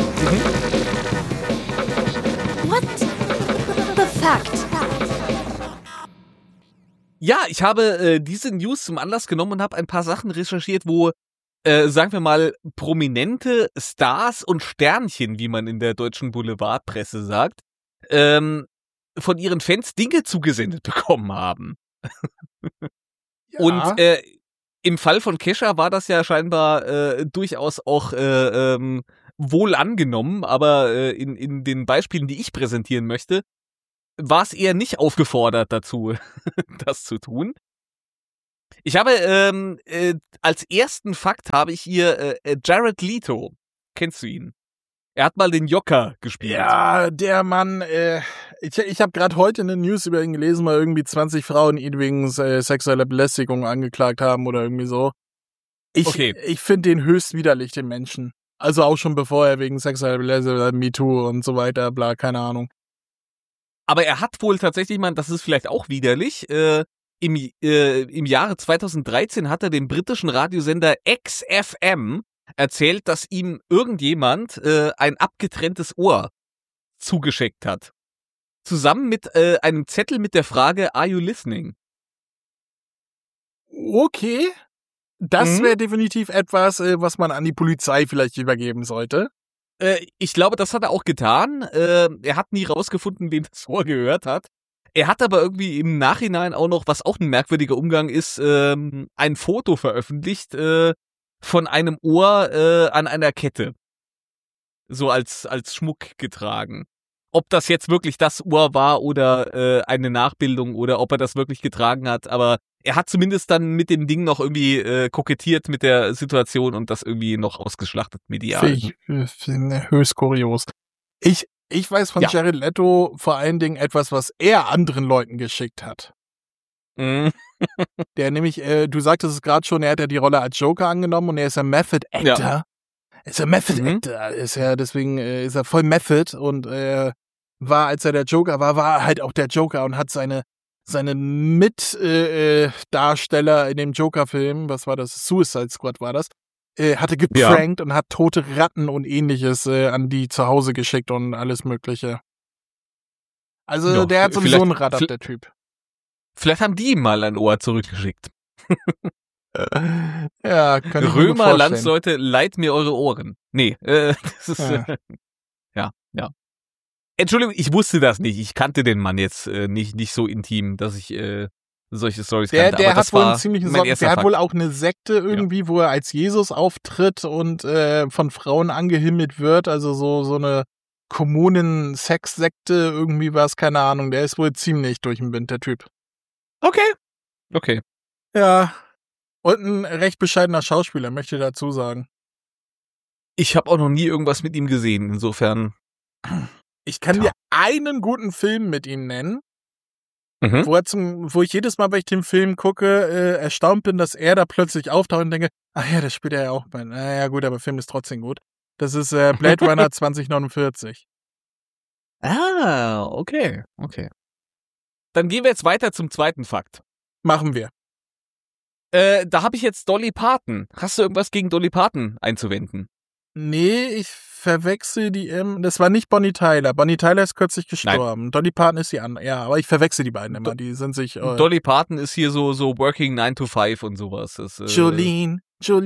What the fact? Ja, ich habe diese News zum Anlass genommen und habe ein paar Sachen recherchiert, wo, sagen wir mal, prominente Stars und Sternchen, wie man in der deutschen Boulevardpresse sagt, von ihren Fans Dinge zugesendet bekommen haben. Ja. Und im Fall von Kesha war das ja scheinbar durchaus auch wohl angenommen, aber in den Beispielen, die ich präsentieren möchte, war es eher nicht aufgefordert dazu, das zu tun. Ich habe als ersten Fakt habe ich hier Jared Leto. Kennst du ihn? Er hat mal den Joker gespielt. Ja, der Mann, ich habe gerade heute eine News über ihn gelesen, weil irgendwie 20 Frauen ihn wegen sexueller Belästigung angeklagt haben oder irgendwie so. Ich finde den höchst widerlich, den Menschen. Also auch schon bevor er wegen sexueller Belästigung, MeToo und so weiter, bla, keine Ahnung. Aber er hat wohl tatsächlich, das ist vielleicht auch widerlich, im Jahre 2013 hat er dem britischen Radiosender XFM erzählt, dass ihm irgendjemand ein abgetrenntes Ohr zugeschickt hat. Zusammen mit einem Zettel mit der Frage, are you listening? Okay, das wäre definitiv etwas, was man an die Polizei vielleicht übergeben sollte. Ich glaube, das hat er auch getan. Er hat nie rausgefunden, wem das Ohr gehört hat. Er hat aber irgendwie im Nachhinein auch noch, was auch ein merkwürdiger Umgang ist, ein Foto veröffentlicht von einem Ohr an einer Kette. So als Schmuck getragen. Ob das jetzt wirklich das Ohr war oder eine Nachbildung oder ob er das wirklich getragen hat, aber er hat zumindest dann mit dem Ding noch irgendwie kokettiert mit der Situation und das irgendwie noch ausgeschlachtet medial. Finde höchst kurios. Ich weiß von Jared Leto vor allen Dingen etwas, was er anderen Leuten geschickt hat. Der nämlich, du sagtest es gerade schon, er hat ja die Rolle als Joker angenommen und er ist ein Method Actor. Ja. Ist ein Method Actor, deswegen ist er voll Method und war, als er der Joker war er halt auch der Joker und hat seine Mitdarsteller in dem Joker-Film, was war das? Suicide Squad war das, hatte geprankt und hat tote Ratten und ähnliches an die zu Hause geschickt und alles mögliche. Also der hat sowieso ein Rad ab, der Typ. Vielleicht haben die ihm mal ein Ohr zurückgeschickt. Ja, kann ich Römer, Landsleute, leiht mir eure Ohren. Nee, das ist ja. Entschuldigung, ich wusste das nicht. Ich kannte den Mann jetzt nicht so intim, dass ich solche Storys kannte. Der aber hat wohl einen ziemlichen Socken. Der hat wohl auch eine Sekte irgendwie, wo er als Jesus auftritt und von Frauen angehimmelt wird. Also so eine Kommunen-Sex-Sekte, irgendwie war es, keine Ahnung. Der ist wohl ziemlich durch den Wind, der Typ. Okay. Ja. Und ein recht bescheidener Schauspieler, möchte ich dazu sagen. Ich habe auch noch nie irgendwas mit ihm gesehen, insofern. Ich kann dir einen guten Film mit ihm nennen, wo ich jedes Mal, wenn ich den Film gucke, erstaunt bin, dass er da plötzlich auftaucht und denke, ach ja, das spielt er ja auch bei. Naja, gut, aber der Film ist trotzdem gut. Das ist Blade Runner 2049. Ah, okay. Dann gehen wir jetzt weiter zum zweiten Fakt. Machen wir. Da habe ich jetzt Dolly Parton. Hast du irgendwas gegen Dolly Parton einzuwenden? Nee, ich verwechsel die das war nicht Bonnie Tyler. Bonnie Tyler ist kürzlich gestorben. Nein. Dolly Parton ist die andere. Ja, aber ich verwechsel die beiden immer. Die sind sich. Dolly Parton ist hier so Working 9 to 5 und sowas. Das, Jolene.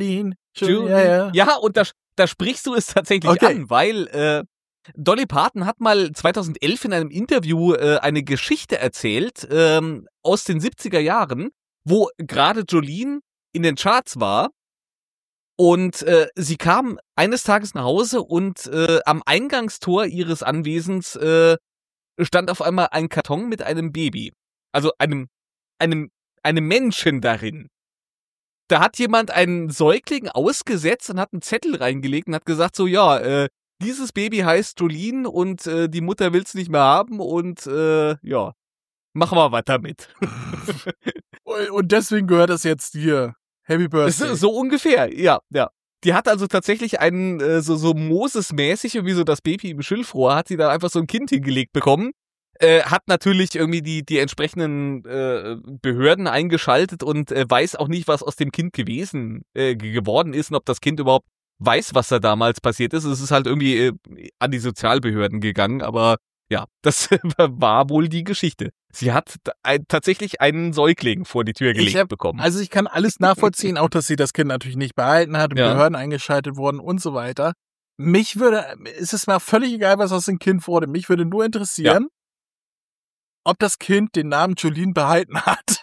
Ja, und da sprichst du es tatsächlich an, weil Dolly Parton hat mal 2011 in einem Interview eine Geschichte erzählt aus den 70er Jahren, wo gerade Jolene in den Charts war. Und sie kam eines Tages nach Hause und am Eingangstor ihres Anwesens stand auf einmal ein Karton mit einem Baby. Also einem Menschen darin. Da hat jemand einen Säugling ausgesetzt und hat einen Zettel reingelegt und hat gesagt so, ja, dieses Baby heißt Jolene und die Mutter will's nicht mehr haben und ja, machen wir weiter mit. Und deswegen gehört das jetzt dir. Happy Birthday. So ungefähr, ja. Die hat also tatsächlich einen, so Moses-mäßig, irgendwie so das Baby im Schilfrohr, hat sie da einfach so ein Kind hingelegt bekommen. Hat natürlich irgendwie die entsprechenden Behörden eingeschaltet und weiß auch nicht, was aus dem Kind geworden ist und ob das Kind überhaupt weiß, was da damals passiert ist. Es ist halt irgendwie an die Sozialbehörden gegangen, aber ja, das war wohl die Geschichte. Sie hat tatsächlich einen Säugling vor die Tür gelegt bekommen. Also ich kann alles nachvollziehen, auch dass sie das Kind natürlich nicht behalten hat und Behörden eingeschaltet wurden und so weiter. Es ist mir völlig egal, was aus dem Kind wurde. Mich würde nur interessieren, ob das Kind den Namen Jolene behalten hat.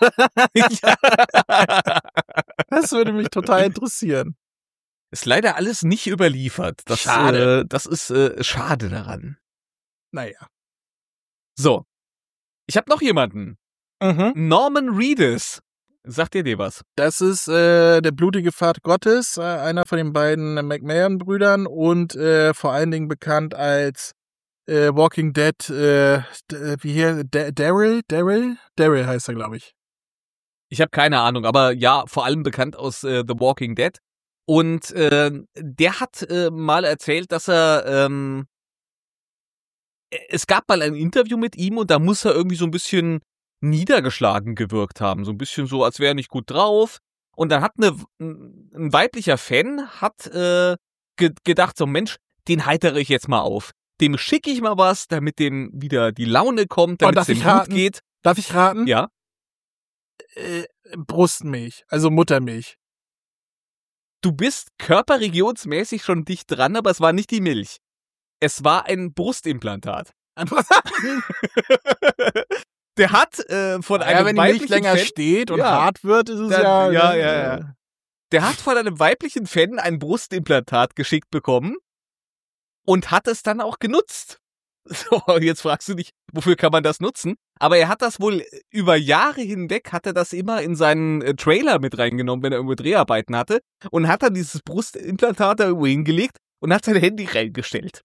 Das würde mich total interessieren. Ist leider alles nicht überliefert. Schade. Das ist schade daran. Naja. So. Ich habe noch jemanden. Norman Reedus. Sagt ihr dir was? Das ist der blutige Pfad Gottes, einer von den beiden McMahon-Brüdern und vor allen Dingen bekannt als Walking Dead, wie hier, Daryl heißt er, glaube ich. Ich habe keine Ahnung, aber ja, vor allem bekannt aus The Walking Dead. Und der hat mal erzählt, dass er es gab mal ein Interview mit ihm und da muss er irgendwie so ein bisschen niedergeschlagen gewirkt haben. So ein bisschen so, als wäre er nicht gut drauf. Und dann hat ein weiblicher Fan gedacht, so Mensch, den heitere ich jetzt mal auf. Dem schicke ich mal was, damit dem wieder die Laune kommt, damit es dem gut geht. Darf ich raten? Ja. Brustmilch, also Muttermilch. Du bist körperregionsmäßig schon dicht dran, aber es war nicht die Milch. Es war ein Brustimplantat. Der hat von einem wenn die Milch länger steht und hart wird, ist es dann, ja. Der hat von einem weiblichen Fan ein Brustimplantat geschickt bekommen und hat es dann auch genutzt. So, jetzt fragst du dich, wofür kann man das nutzen? Aber er hat das wohl über Jahre hinweg, hat er das immer in seinen Trailer mit reingenommen, wenn er irgendwo Dreharbeiten hatte, und hat dann dieses Brustimplantat da irgendwo hingelegt und hat sein Handy reingestellt.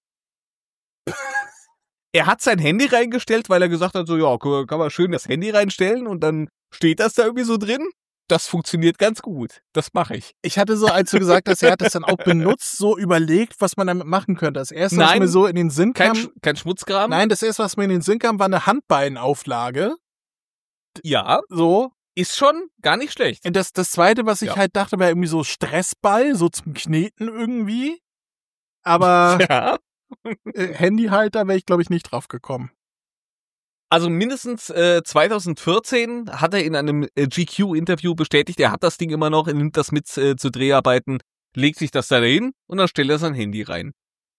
Er hat sein Handy reingestellt, weil er gesagt hat, so, ja, kann man schön das Handy reinstellen und dann steht das da irgendwie so drin. Das funktioniert ganz gut. Das mache ich. Ich hatte so, als du gesagt hast, er hat das dann auch benutzt, so überlegt, was man damit machen könnte. Das erste, was mir so in den Sinn kam. Kein Schmutzkram? Nein, das erste, was mir in den Sinn kam, war eine Handbeinauflage. Ja. So. Ist schon gar nicht schlecht. Und das zweite, was ich halt dachte, war irgendwie so Stressball, so zum Kneten irgendwie. Aber ja. Handyhalter wäre ich, glaube ich, nicht drauf gekommen. Also mindestens 2014 hat er in einem GQ-Interview bestätigt, er hat das Ding immer noch, er nimmt das mit zu Dreharbeiten, legt sich das da hin und dann stellt er sein Handy rein.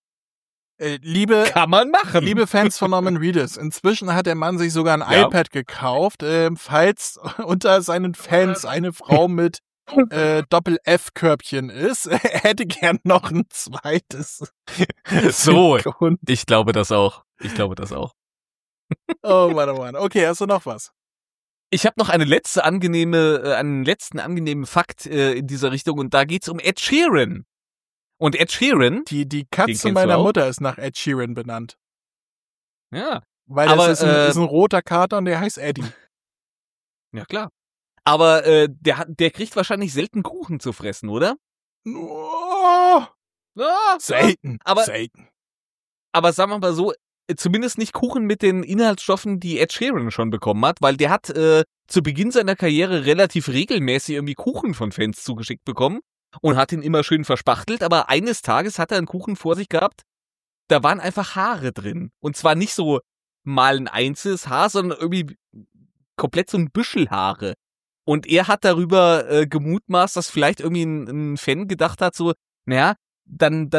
Kann man machen. Liebe Fans von Norman Reedus, inzwischen hat der Mann sich sogar ein iPad gekauft, falls unter seinen Fans eine Frau mit Doppel-F-Körbchen ist. Er hätte gern noch ein zweites. So, ich glaube das auch. Oh Mann. Okay, hast du noch was? Ich habe noch einen letzten angenehmen Fakt in dieser Richtung und da geht's um Ed Sheeran. Und Ed Sheeran... Die Katze meiner Mutter ist nach Ed Sheeran benannt. Ja. Weil das ist ein roter Kater und der heißt Eddie. Ja, klar. Aber der kriegt wahrscheinlich selten Kuchen zu fressen, oder? Oh, selten. Aber sagen wir mal so, zumindest nicht Kuchen mit den Inhaltsstoffen, die Ed Sheeran schon bekommen hat, weil der hat zu Beginn seiner Karriere relativ regelmäßig irgendwie Kuchen von Fans zugeschickt bekommen und hat ihn immer schön verspachtelt, aber eines Tages hat er einen Kuchen vor sich gehabt, da waren einfach Haare drin. Und zwar nicht so mal ein einzelnes Haar, sondern irgendwie komplett so ein Büschel Haare. Und er hat darüber gemutmaßt, dass vielleicht irgendwie ein Fan gedacht hat, so, naja, dann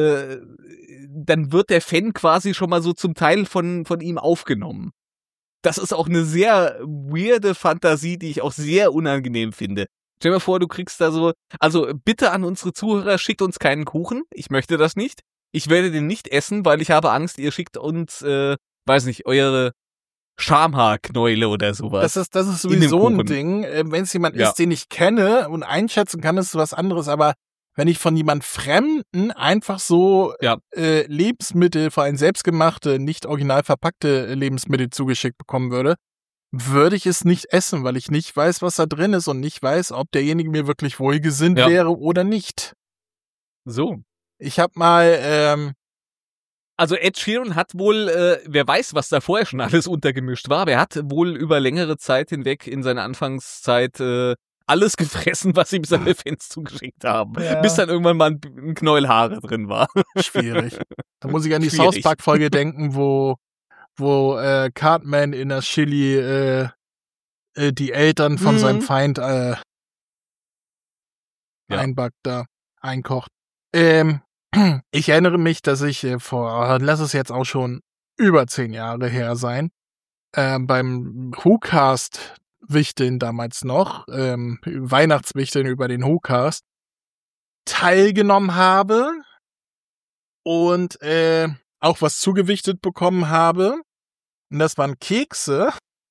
wird der Fan quasi schon mal so zum Teil von ihm aufgenommen. Das ist auch eine sehr weirde Fantasie, die ich auch sehr unangenehm finde. Stell dir mal vor, du kriegst da so, also bitte an unsere Zuhörer, schickt uns keinen Kuchen. Ich möchte das nicht. Ich werde den nicht essen, weil ich habe Angst, ihr schickt uns, weiß nicht, eure Schamhaarknäule oder sowas. Das ist sowieso ein Ding. Wenn es jemand ist, den ich kenne und einschätzen kann, ist es was anderes, aber wenn ich von jemand Fremden einfach so Lebensmittel, vor allem selbstgemachte, nicht original verpackte Lebensmittel zugeschickt bekommen würde ich es nicht essen, weil ich nicht weiß, was da drin ist und nicht weiß, ob derjenige mir wirklich wohlgesinnt wäre oder nicht. So. Ich habe mal also Ed Sheeran hat wohl, wer weiß, was da vorher schon alles untergemischt war, aber er hat wohl über längere Zeit hinweg in seiner Anfangszeit alles gefressen, was ihm seine Fans zugeschickt haben. Ja. Bis dann irgendwann mal ein Knäuel Haare drin war. Schwierig. Da muss ich an die South Park-Folge denken, wo Cartman in das Chili die Eltern von seinem Feind einbackt, da einkocht. Ich erinnere mich, dass ich lass es jetzt auch schon über 10 Jahre her sein, beim WhoCast Wichteln damals noch, Weihnachtswichteln über den WhoCast, teilgenommen habe und auch was zugewichtet bekommen habe. Und das waren Kekse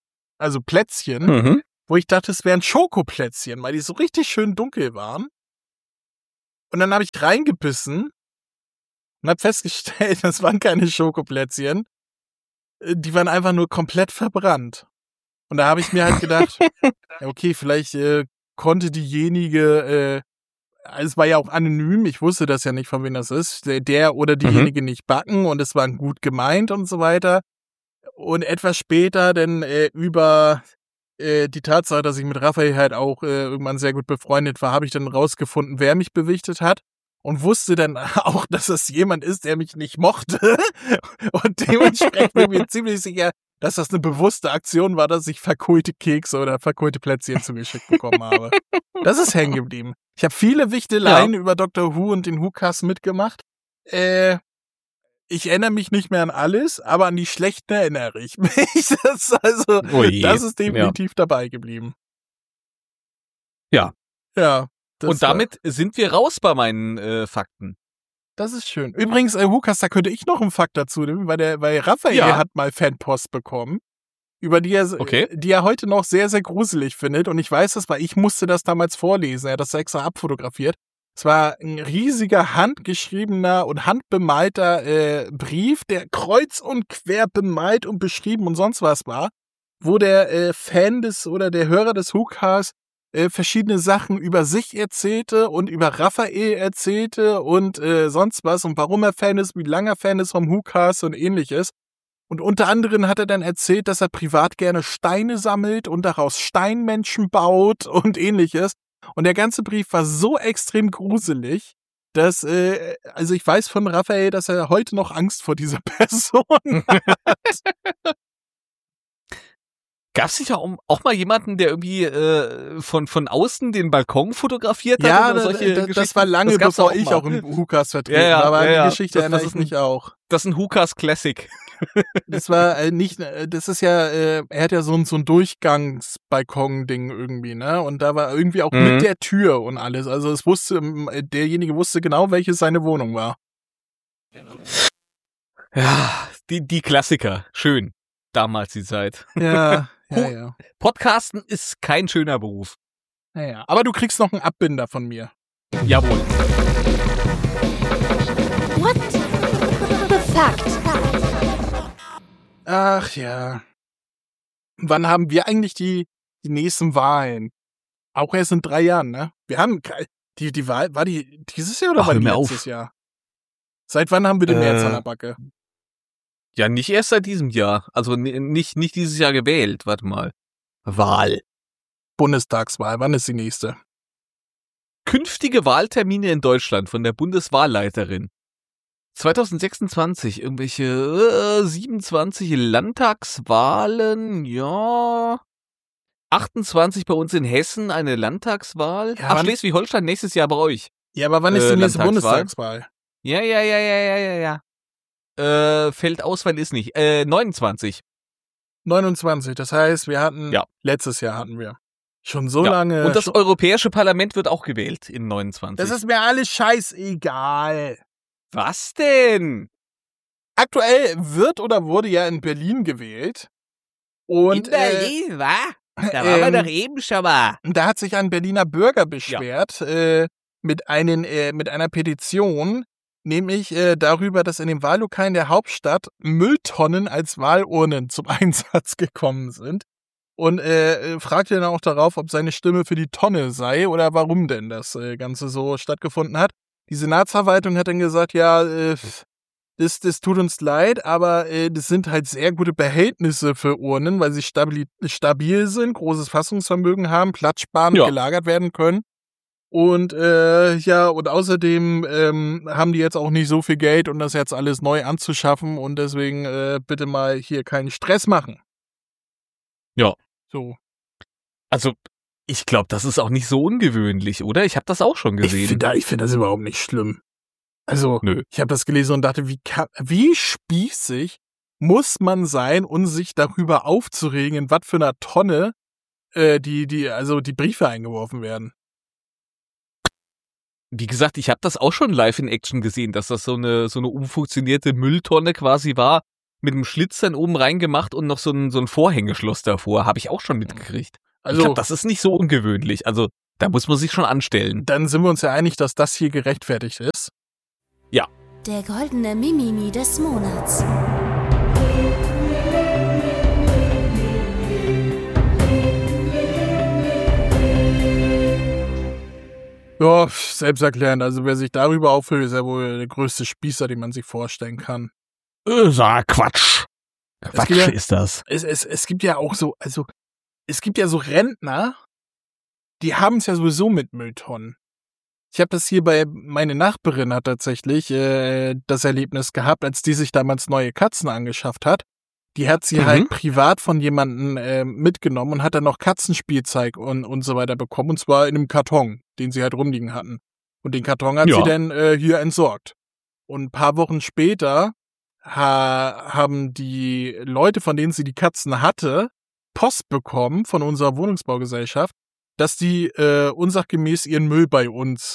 also Plätzchen, wo ich dachte, es wären Schokoplätzchen, weil die so richtig schön dunkel waren. Und dann habe ich reingebissen und habe festgestellt, das waren keine Schokoplätzchen. Die waren einfach nur komplett verbrannt. Und da habe ich mir halt gedacht, okay, vielleicht konnte diejenige, es war ja auch anonym, ich wusste das ja nicht, von wem das ist, der oder diejenige nicht backen und es war gut gemeint und so weiter. Und etwas später dann über die Tatsache, dass ich mit Raphael halt auch irgendwann sehr gut befreundet war, habe ich dann rausgefunden, wer mich bewichtet hat und wusste dann auch, dass das jemand ist, der mich nicht mochte. Und dementsprechend bin ich mir ziemlich sicher, dass das eine bewusste Aktion war, dass ich verkohlte Kekse oder verkohlte Plätzchen zugeschickt bekommen habe. Das ist hängen geblieben. Ich habe viele Wichteleien über Dr. Who und den Who-Cast mitgemacht. Ich erinnere mich nicht mehr an alles, aber an die schlechten erinnere ich mich. Das ist definitiv dabei geblieben. Ja. Ja. Und damit sind wir raus bei meinen Fakten. Das ist schön. Übrigens, Who-Cast, da könnte ich noch einen Fakt dazu nehmen, weil Raphael hat mal Fanpost bekommen, über die er heute noch sehr, sehr gruselig findet. Und ich weiß das, weil ich musste das damals vorlesen. Er hat das extra abfotografiert. Es war ein riesiger handgeschriebener und handbemalter Brief, der kreuz und quer bemalt und beschrieben und sonst was war, wo der Fan der Hörer des Who-Casts verschiedene Sachen über sich erzählte und über Raphael erzählte und sonst was und warum er Fan ist, wie lange er Fan ist vom Who-Cast und ähnliches. Und unter anderem hat er dann erzählt, dass er privat gerne Steine sammelt und daraus Steinmenschen baut und ähnliches. Und der ganze Brief war so extrem gruselig, dass, also ich weiß von Raphael, dass er heute noch Angst vor dieser Person hat. Gab's nicht auch mal jemanden, der irgendwie von außen den Balkon fotografiert hat? Ja, oder solche das war lange, bevor ich auch im Who-Cast vertreten war, aber an die Geschichte erinnere ich mich auch. Das ist ein Who-Cast Classic. Das war das ist ja, er hat ja so ein Durchgangsbalkon-Ding irgendwie, ne? Und da war irgendwie auch mit der Tür und alles. Also derjenige wusste genau, welche seine Wohnung war. Ja, die Klassiker. Schön. Damals die Zeit. Ja. Podcasten ist kein schöner Beruf. Ja. Aber du kriegst noch einen Abbinder von mir. Jawohl. What the fact? Ach ja. Wann haben wir eigentlich die nächsten Wahlen? Auch erst in 3 Jahren, ne? Wir haben die Wahl, war die dieses Jahr oder war die letztes Jahr? Seit wann haben wir den März an der Backe? Ja, nicht erst seit diesem Jahr. Also nicht dieses Jahr gewählt. Warte mal. Wahl. Bundestagswahl. Wann ist die nächste? Künftige Wahltermine in Deutschland von der Bundeswahlleiterin. 2026 irgendwelche 27 Landtagswahlen, ja. 28 bei uns in Hessen eine Landtagswahl. Ja, Schleswig-Holstein nächstes Jahr bei euch. Ja, aber wann ist die nächste Bundestagswahl? Ja. Fällt aus, weil ist nicht. 29. 29, das heißt, wir hatten, letztes Jahr hatten wir schon so lange. Und das Europäische Parlament wird auch gewählt in 29. Das ist mir alles scheißegal. Was denn? Aktuell wird oder wurde ja in Berlin gewählt. Und, in Berlin, wa? Da waren wir doch eben schon mal. Da hat sich ein Berliner Bürger beschwert mit einer Petition, nämlich darüber, dass in den Wahllokalen der Hauptstadt Mülltonnen als Wahlurnen zum Einsatz gekommen sind. Und fragte dann auch darauf, ob seine Stimme für die Tonne sei oder warum denn das Ganze so stattgefunden hat. Die Senatsverwaltung hat dann gesagt, das tut uns leid, aber das sind halt sehr gute Behältnisse für Urnen, weil sie stabil sind, großes Fassungsvermögen haben, platzsparend gelagert werden können. Und und außerdem haben die jetzt auch nicht so viel Geld, um das jetzt alles neu anzuschaffen und deswegen bitte mal hier keinen Stress machen. Ja. So. Also, ich glaube, das ist auch nicht so ungewöhnlich, oder? Ich habe das auch schon gesehen. Ich finde das überhaupt nicht schlimm. Also, ich habe das gelesen und dachte, wie spießig muss man sein, um sich darüber aufzuregen, in was für einer Tonne die Briefe eingeworfen werden. Wie gesagt, ich habe das auch schon live in Action gesehen, dass das so eine umfunktionierte Mülltonne quasi war, mit dem Schlitz dann oben reingemacht und noch so ein Vorhängeschloss davor. Habe ich auch schon mitgekriegt. Also, ich glaube, das ist nicht so ungewöhnlich. Also, da muss man sich schon anstellen. dann sind wir uns ja einig, dass das hier gerechtfertigt ist. Der goldene Mimimi des Monats. Ja, selbsterklärend. Also wer sich darüber auffühlt, ist ja wohl der größte Spießer, den man sich vorstellen kann. Sag Quatsch. Quatsch gibt ja- ist das. Es gibt ja auch so, also es gibt ja so Rentner, die haben es ja sowieso mit Mülltonnen. Ich habe das hier meine Nachbarin hat tatsächlich das Erlebnis gehabt, als die sich damals neue Katzen angeschafft hat. Die hat sie halt privat von jemandem mitgenommen und hat dann noch Katzenspielzeug und so weiter bekommen. Und zwar in einem Karton, den sie halt rumliegen hatten. Und den Karton hat sie dann hier entsorgt. Und ein paar Wochen später haben die Leute, von denen sie die Katzen hatte, Post bekommen von unserer Wohnungsbaugesellschaft, dass die unsachgemäß ihren Müll bei uns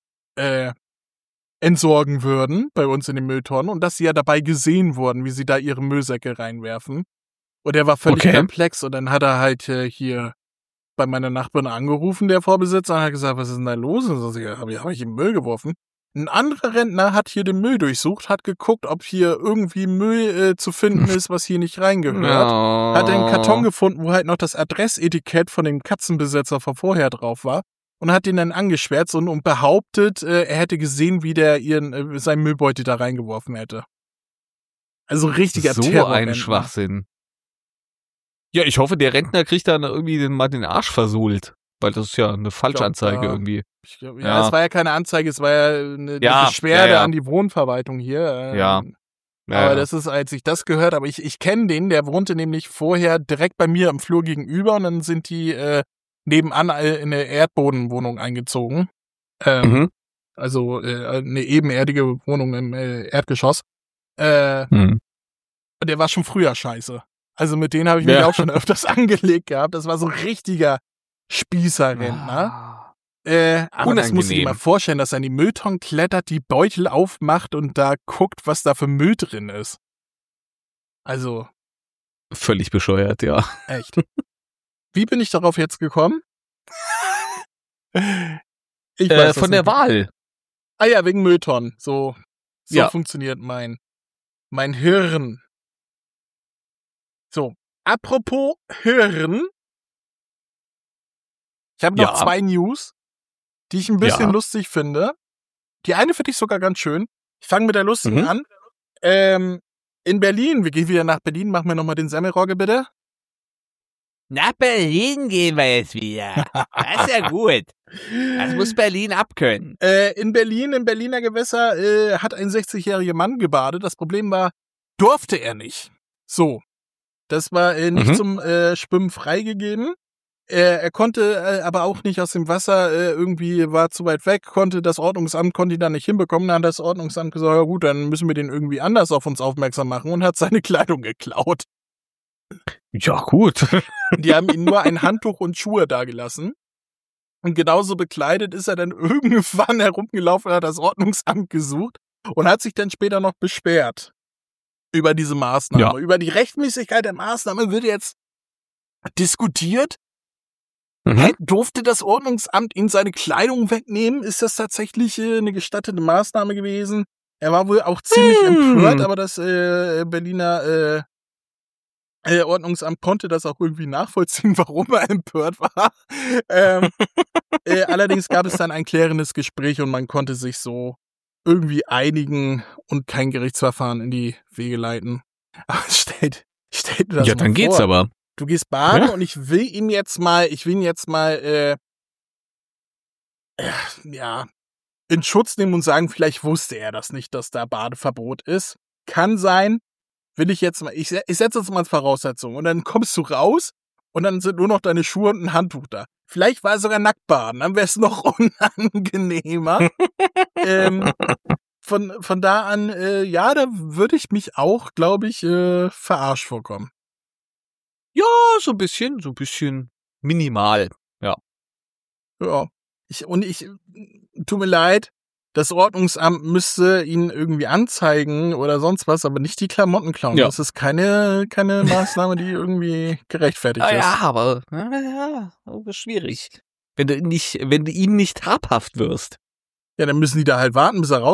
entsorgen würden, bei uns in den Mülltonnen, und dass sie ja dabei gesehen wurden, wie sie da ihre Müllsäcke reinwerfen. Und er war völlig perplex und dann hat er halt hier bei meiner Nachbarin angerufen, der Vorbesitzer, und hat gesagt, was ist denn da los? Und so, hab ich in den Müll geworfen. Ein anderer Rentner hat hier den Müll durchsucht, hat geguckt, ob hier irgendwie Müll zu finden ist, was hier nicht reingehört. Hat einen Karton gefunden, wo halt noch das Adressetikett von dem Katzenbesitzer von vorher drauf war. Und hat den dann angeschwärzt und behauptet, er hätte gesehen, wie der seinen Müllbeutel da reingeworfen hätte. Also richtiger So Terror-Rentner. ein Schwachsinn. Ja, ich hoffe, der Rentner kriegt dann irgendwie mal den Arsch versohlt. Weil das ist ja eine Falschanzeige irgendwie. Es war ja keine Anzeige, es war ja eine Beschwerde an die Wohnverwaltung hier. Aber das ist, als ich das gehört habe, ich kenne den, der wohnte nämlich vorher direkt bei mir im Flur gegenüber und dann sind die nebenan in eine Erdbodenwohnung eingezogen. Also eine ebenerdige Wohnung im Erdgeschoss. Und der war schon früher scheiße. Also mit denen habe ich mich auch schon öfters angelegt gehabt. Das war so ein richtiger Spießerrentner. Aber das muss ich dir mal vorstellen, dass er in die Mülltonnen klettert, die Beutel aufmacht und da guckt, was da für Müll drin ist. Also. Völlig bescheuert, ja. Echt. Wie bin ich darauf jetzt gekommen? Ich weiß von der Wahl. Ah ja, wegen Mülltonnen. So funktioniert mein Hirn. So, apropos Hirn. Ich habe noch 2 News, die ich ein bisschen lustig finde. Die eine finde ich sogar ganz schön. Ich fange mit der lustigen an. In Berlin, wir gehen wieder nach Berlin, machen wir nochmal den Semmelrogge bitte. Nach Berlin gehen wir jetzt wieder. Das ist ja gut. Das muss Berlin abkönnen. In Berlin, im Berliner Gewässer, hat ein 60-jähriger Mann gebadet. Das Problem war, durfte er nicht. So. Das war nicht zum Schwimmen freigegeben. Er konnte aber auch nicht aus dem Wasser, irgendwie war zu weit weg, das Ordnungsamt konnte ihn da nicht hinbekommen. Dann hat das Ordnungsamt gesagt, ja gut, dann müssen wir den irgendwie anders auf uns aufmerksam machen und hat seine Kleidung geklaut. Ja, gut. Die haben ihm nur ein Handtuch und Schuhe dagelassen. Und genauso bekleidet ist er dann irgendwann herumgelaufen, hat das Ordnungsamt gesucht und hat sich dann später noch beschwert über diese Maßnahme. Ja. Über die Rechtmäßigkeit der Maßnahme wird jetzt diskutiert. Durfte das Ordnungsamt ihm seine Kleidung wegnehmen? Ist das tatsächlich eine gestattete Maßnahme gewesen? Er war wohl auch ziemlich empört, aber das Berliner Ordnungsamt konnte das auch irgendwie nachvollziehen, warum er empört war. Allerdings gab es dann ein klärendes Gespräch und man konnte sich so irgendwie einigen und kein Gerichtsverfahren in die Wege leiten. Aber stell dir das mal vor. Ja, dann geht's aber. Du gehst baden und ich will ihn jetzt mal, in Schutz nehmen und sagen, vielleicht wusste er das nicht, dass da Badeverbot ist. Kann sein. Will ich jetzt mal, ich setze das mal als Voraussetzung und dann kommst du raus und dann sind nur noch deine Schuhe und ein Handtuch da. Vielleicht war es sogar Nacktbaden, dann wäre es noch unangenehmer. Von da an, da würde ich mich auch, glaube ich, verarscht vorkommen. Ja, so ein bisschen minimal, ja. Ja. Tut mir leid, das Ordnungsamt müsste ihn irgendwie anzeigen oder sonst was, aber nicht die Klamotten klauen. Ja. Das ist keine Maßnahme, die irgendwie gerechtfertigt ist. Ja, aber schwierig. Wenn du ihm nicht habhaft wirst. Ja, dann müssen die da halt warten, bis er raus